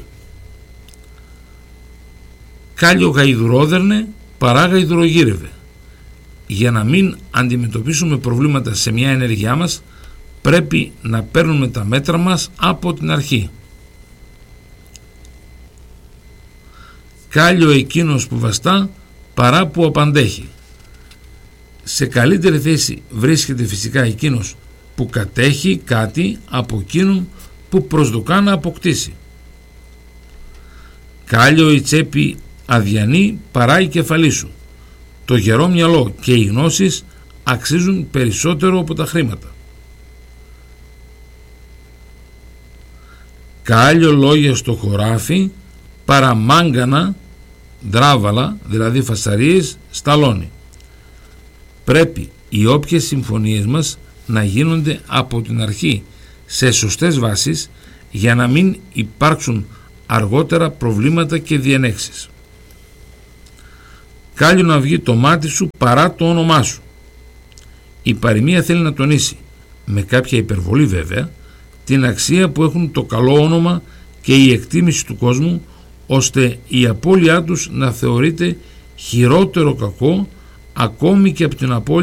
Κάλιο γαϊδουρόδερνε παρά γαϊδουρογύρευε. Για να μην αντιμετωπίσουμε προβλήματα σε μια ενέργειά μας, πρέπει να παίρνουμε τα μέτρα μας από την αρχή. Κάλιο εκείνος που βαστά παρά που απαντέχει. Σε καλύτερη θέση βρίσκεται φυσικά εκείνος που κατέχει κάτι από εκείνον που προσδοκά να αποκτήσει. Κάλιο η τσέπη αδιανή παρά η κεφαλή σου. Το γερό μυαλό και οι γνώσεις αξίζουν περισσότερο από τα χρήματα. Κάλιο λόγια στο χωράφι παρά μάγκανα, ντράβαλα, δηλαδή φασαρίες, σταλόνι. Πρέπει οι όποιες συμφωνίες μας να γίνονται από την αρχή σε σωστές βάσεις για να μην υπάρξουν αργότερα προβλήματα και διενέξεις. Κάλλιο να βγει το μάτι σου παρά το όνομά σου. Η παροιμία θέλει να τονίσει, με κάποια υπερβολή βέβαια, την αξία που έχουν το καλό όνομα και η εκτίμηση του κόσμου, ώστε η απώλειά τους να θεωρείται χειρότερο κακό ακόμη και από την απώλεια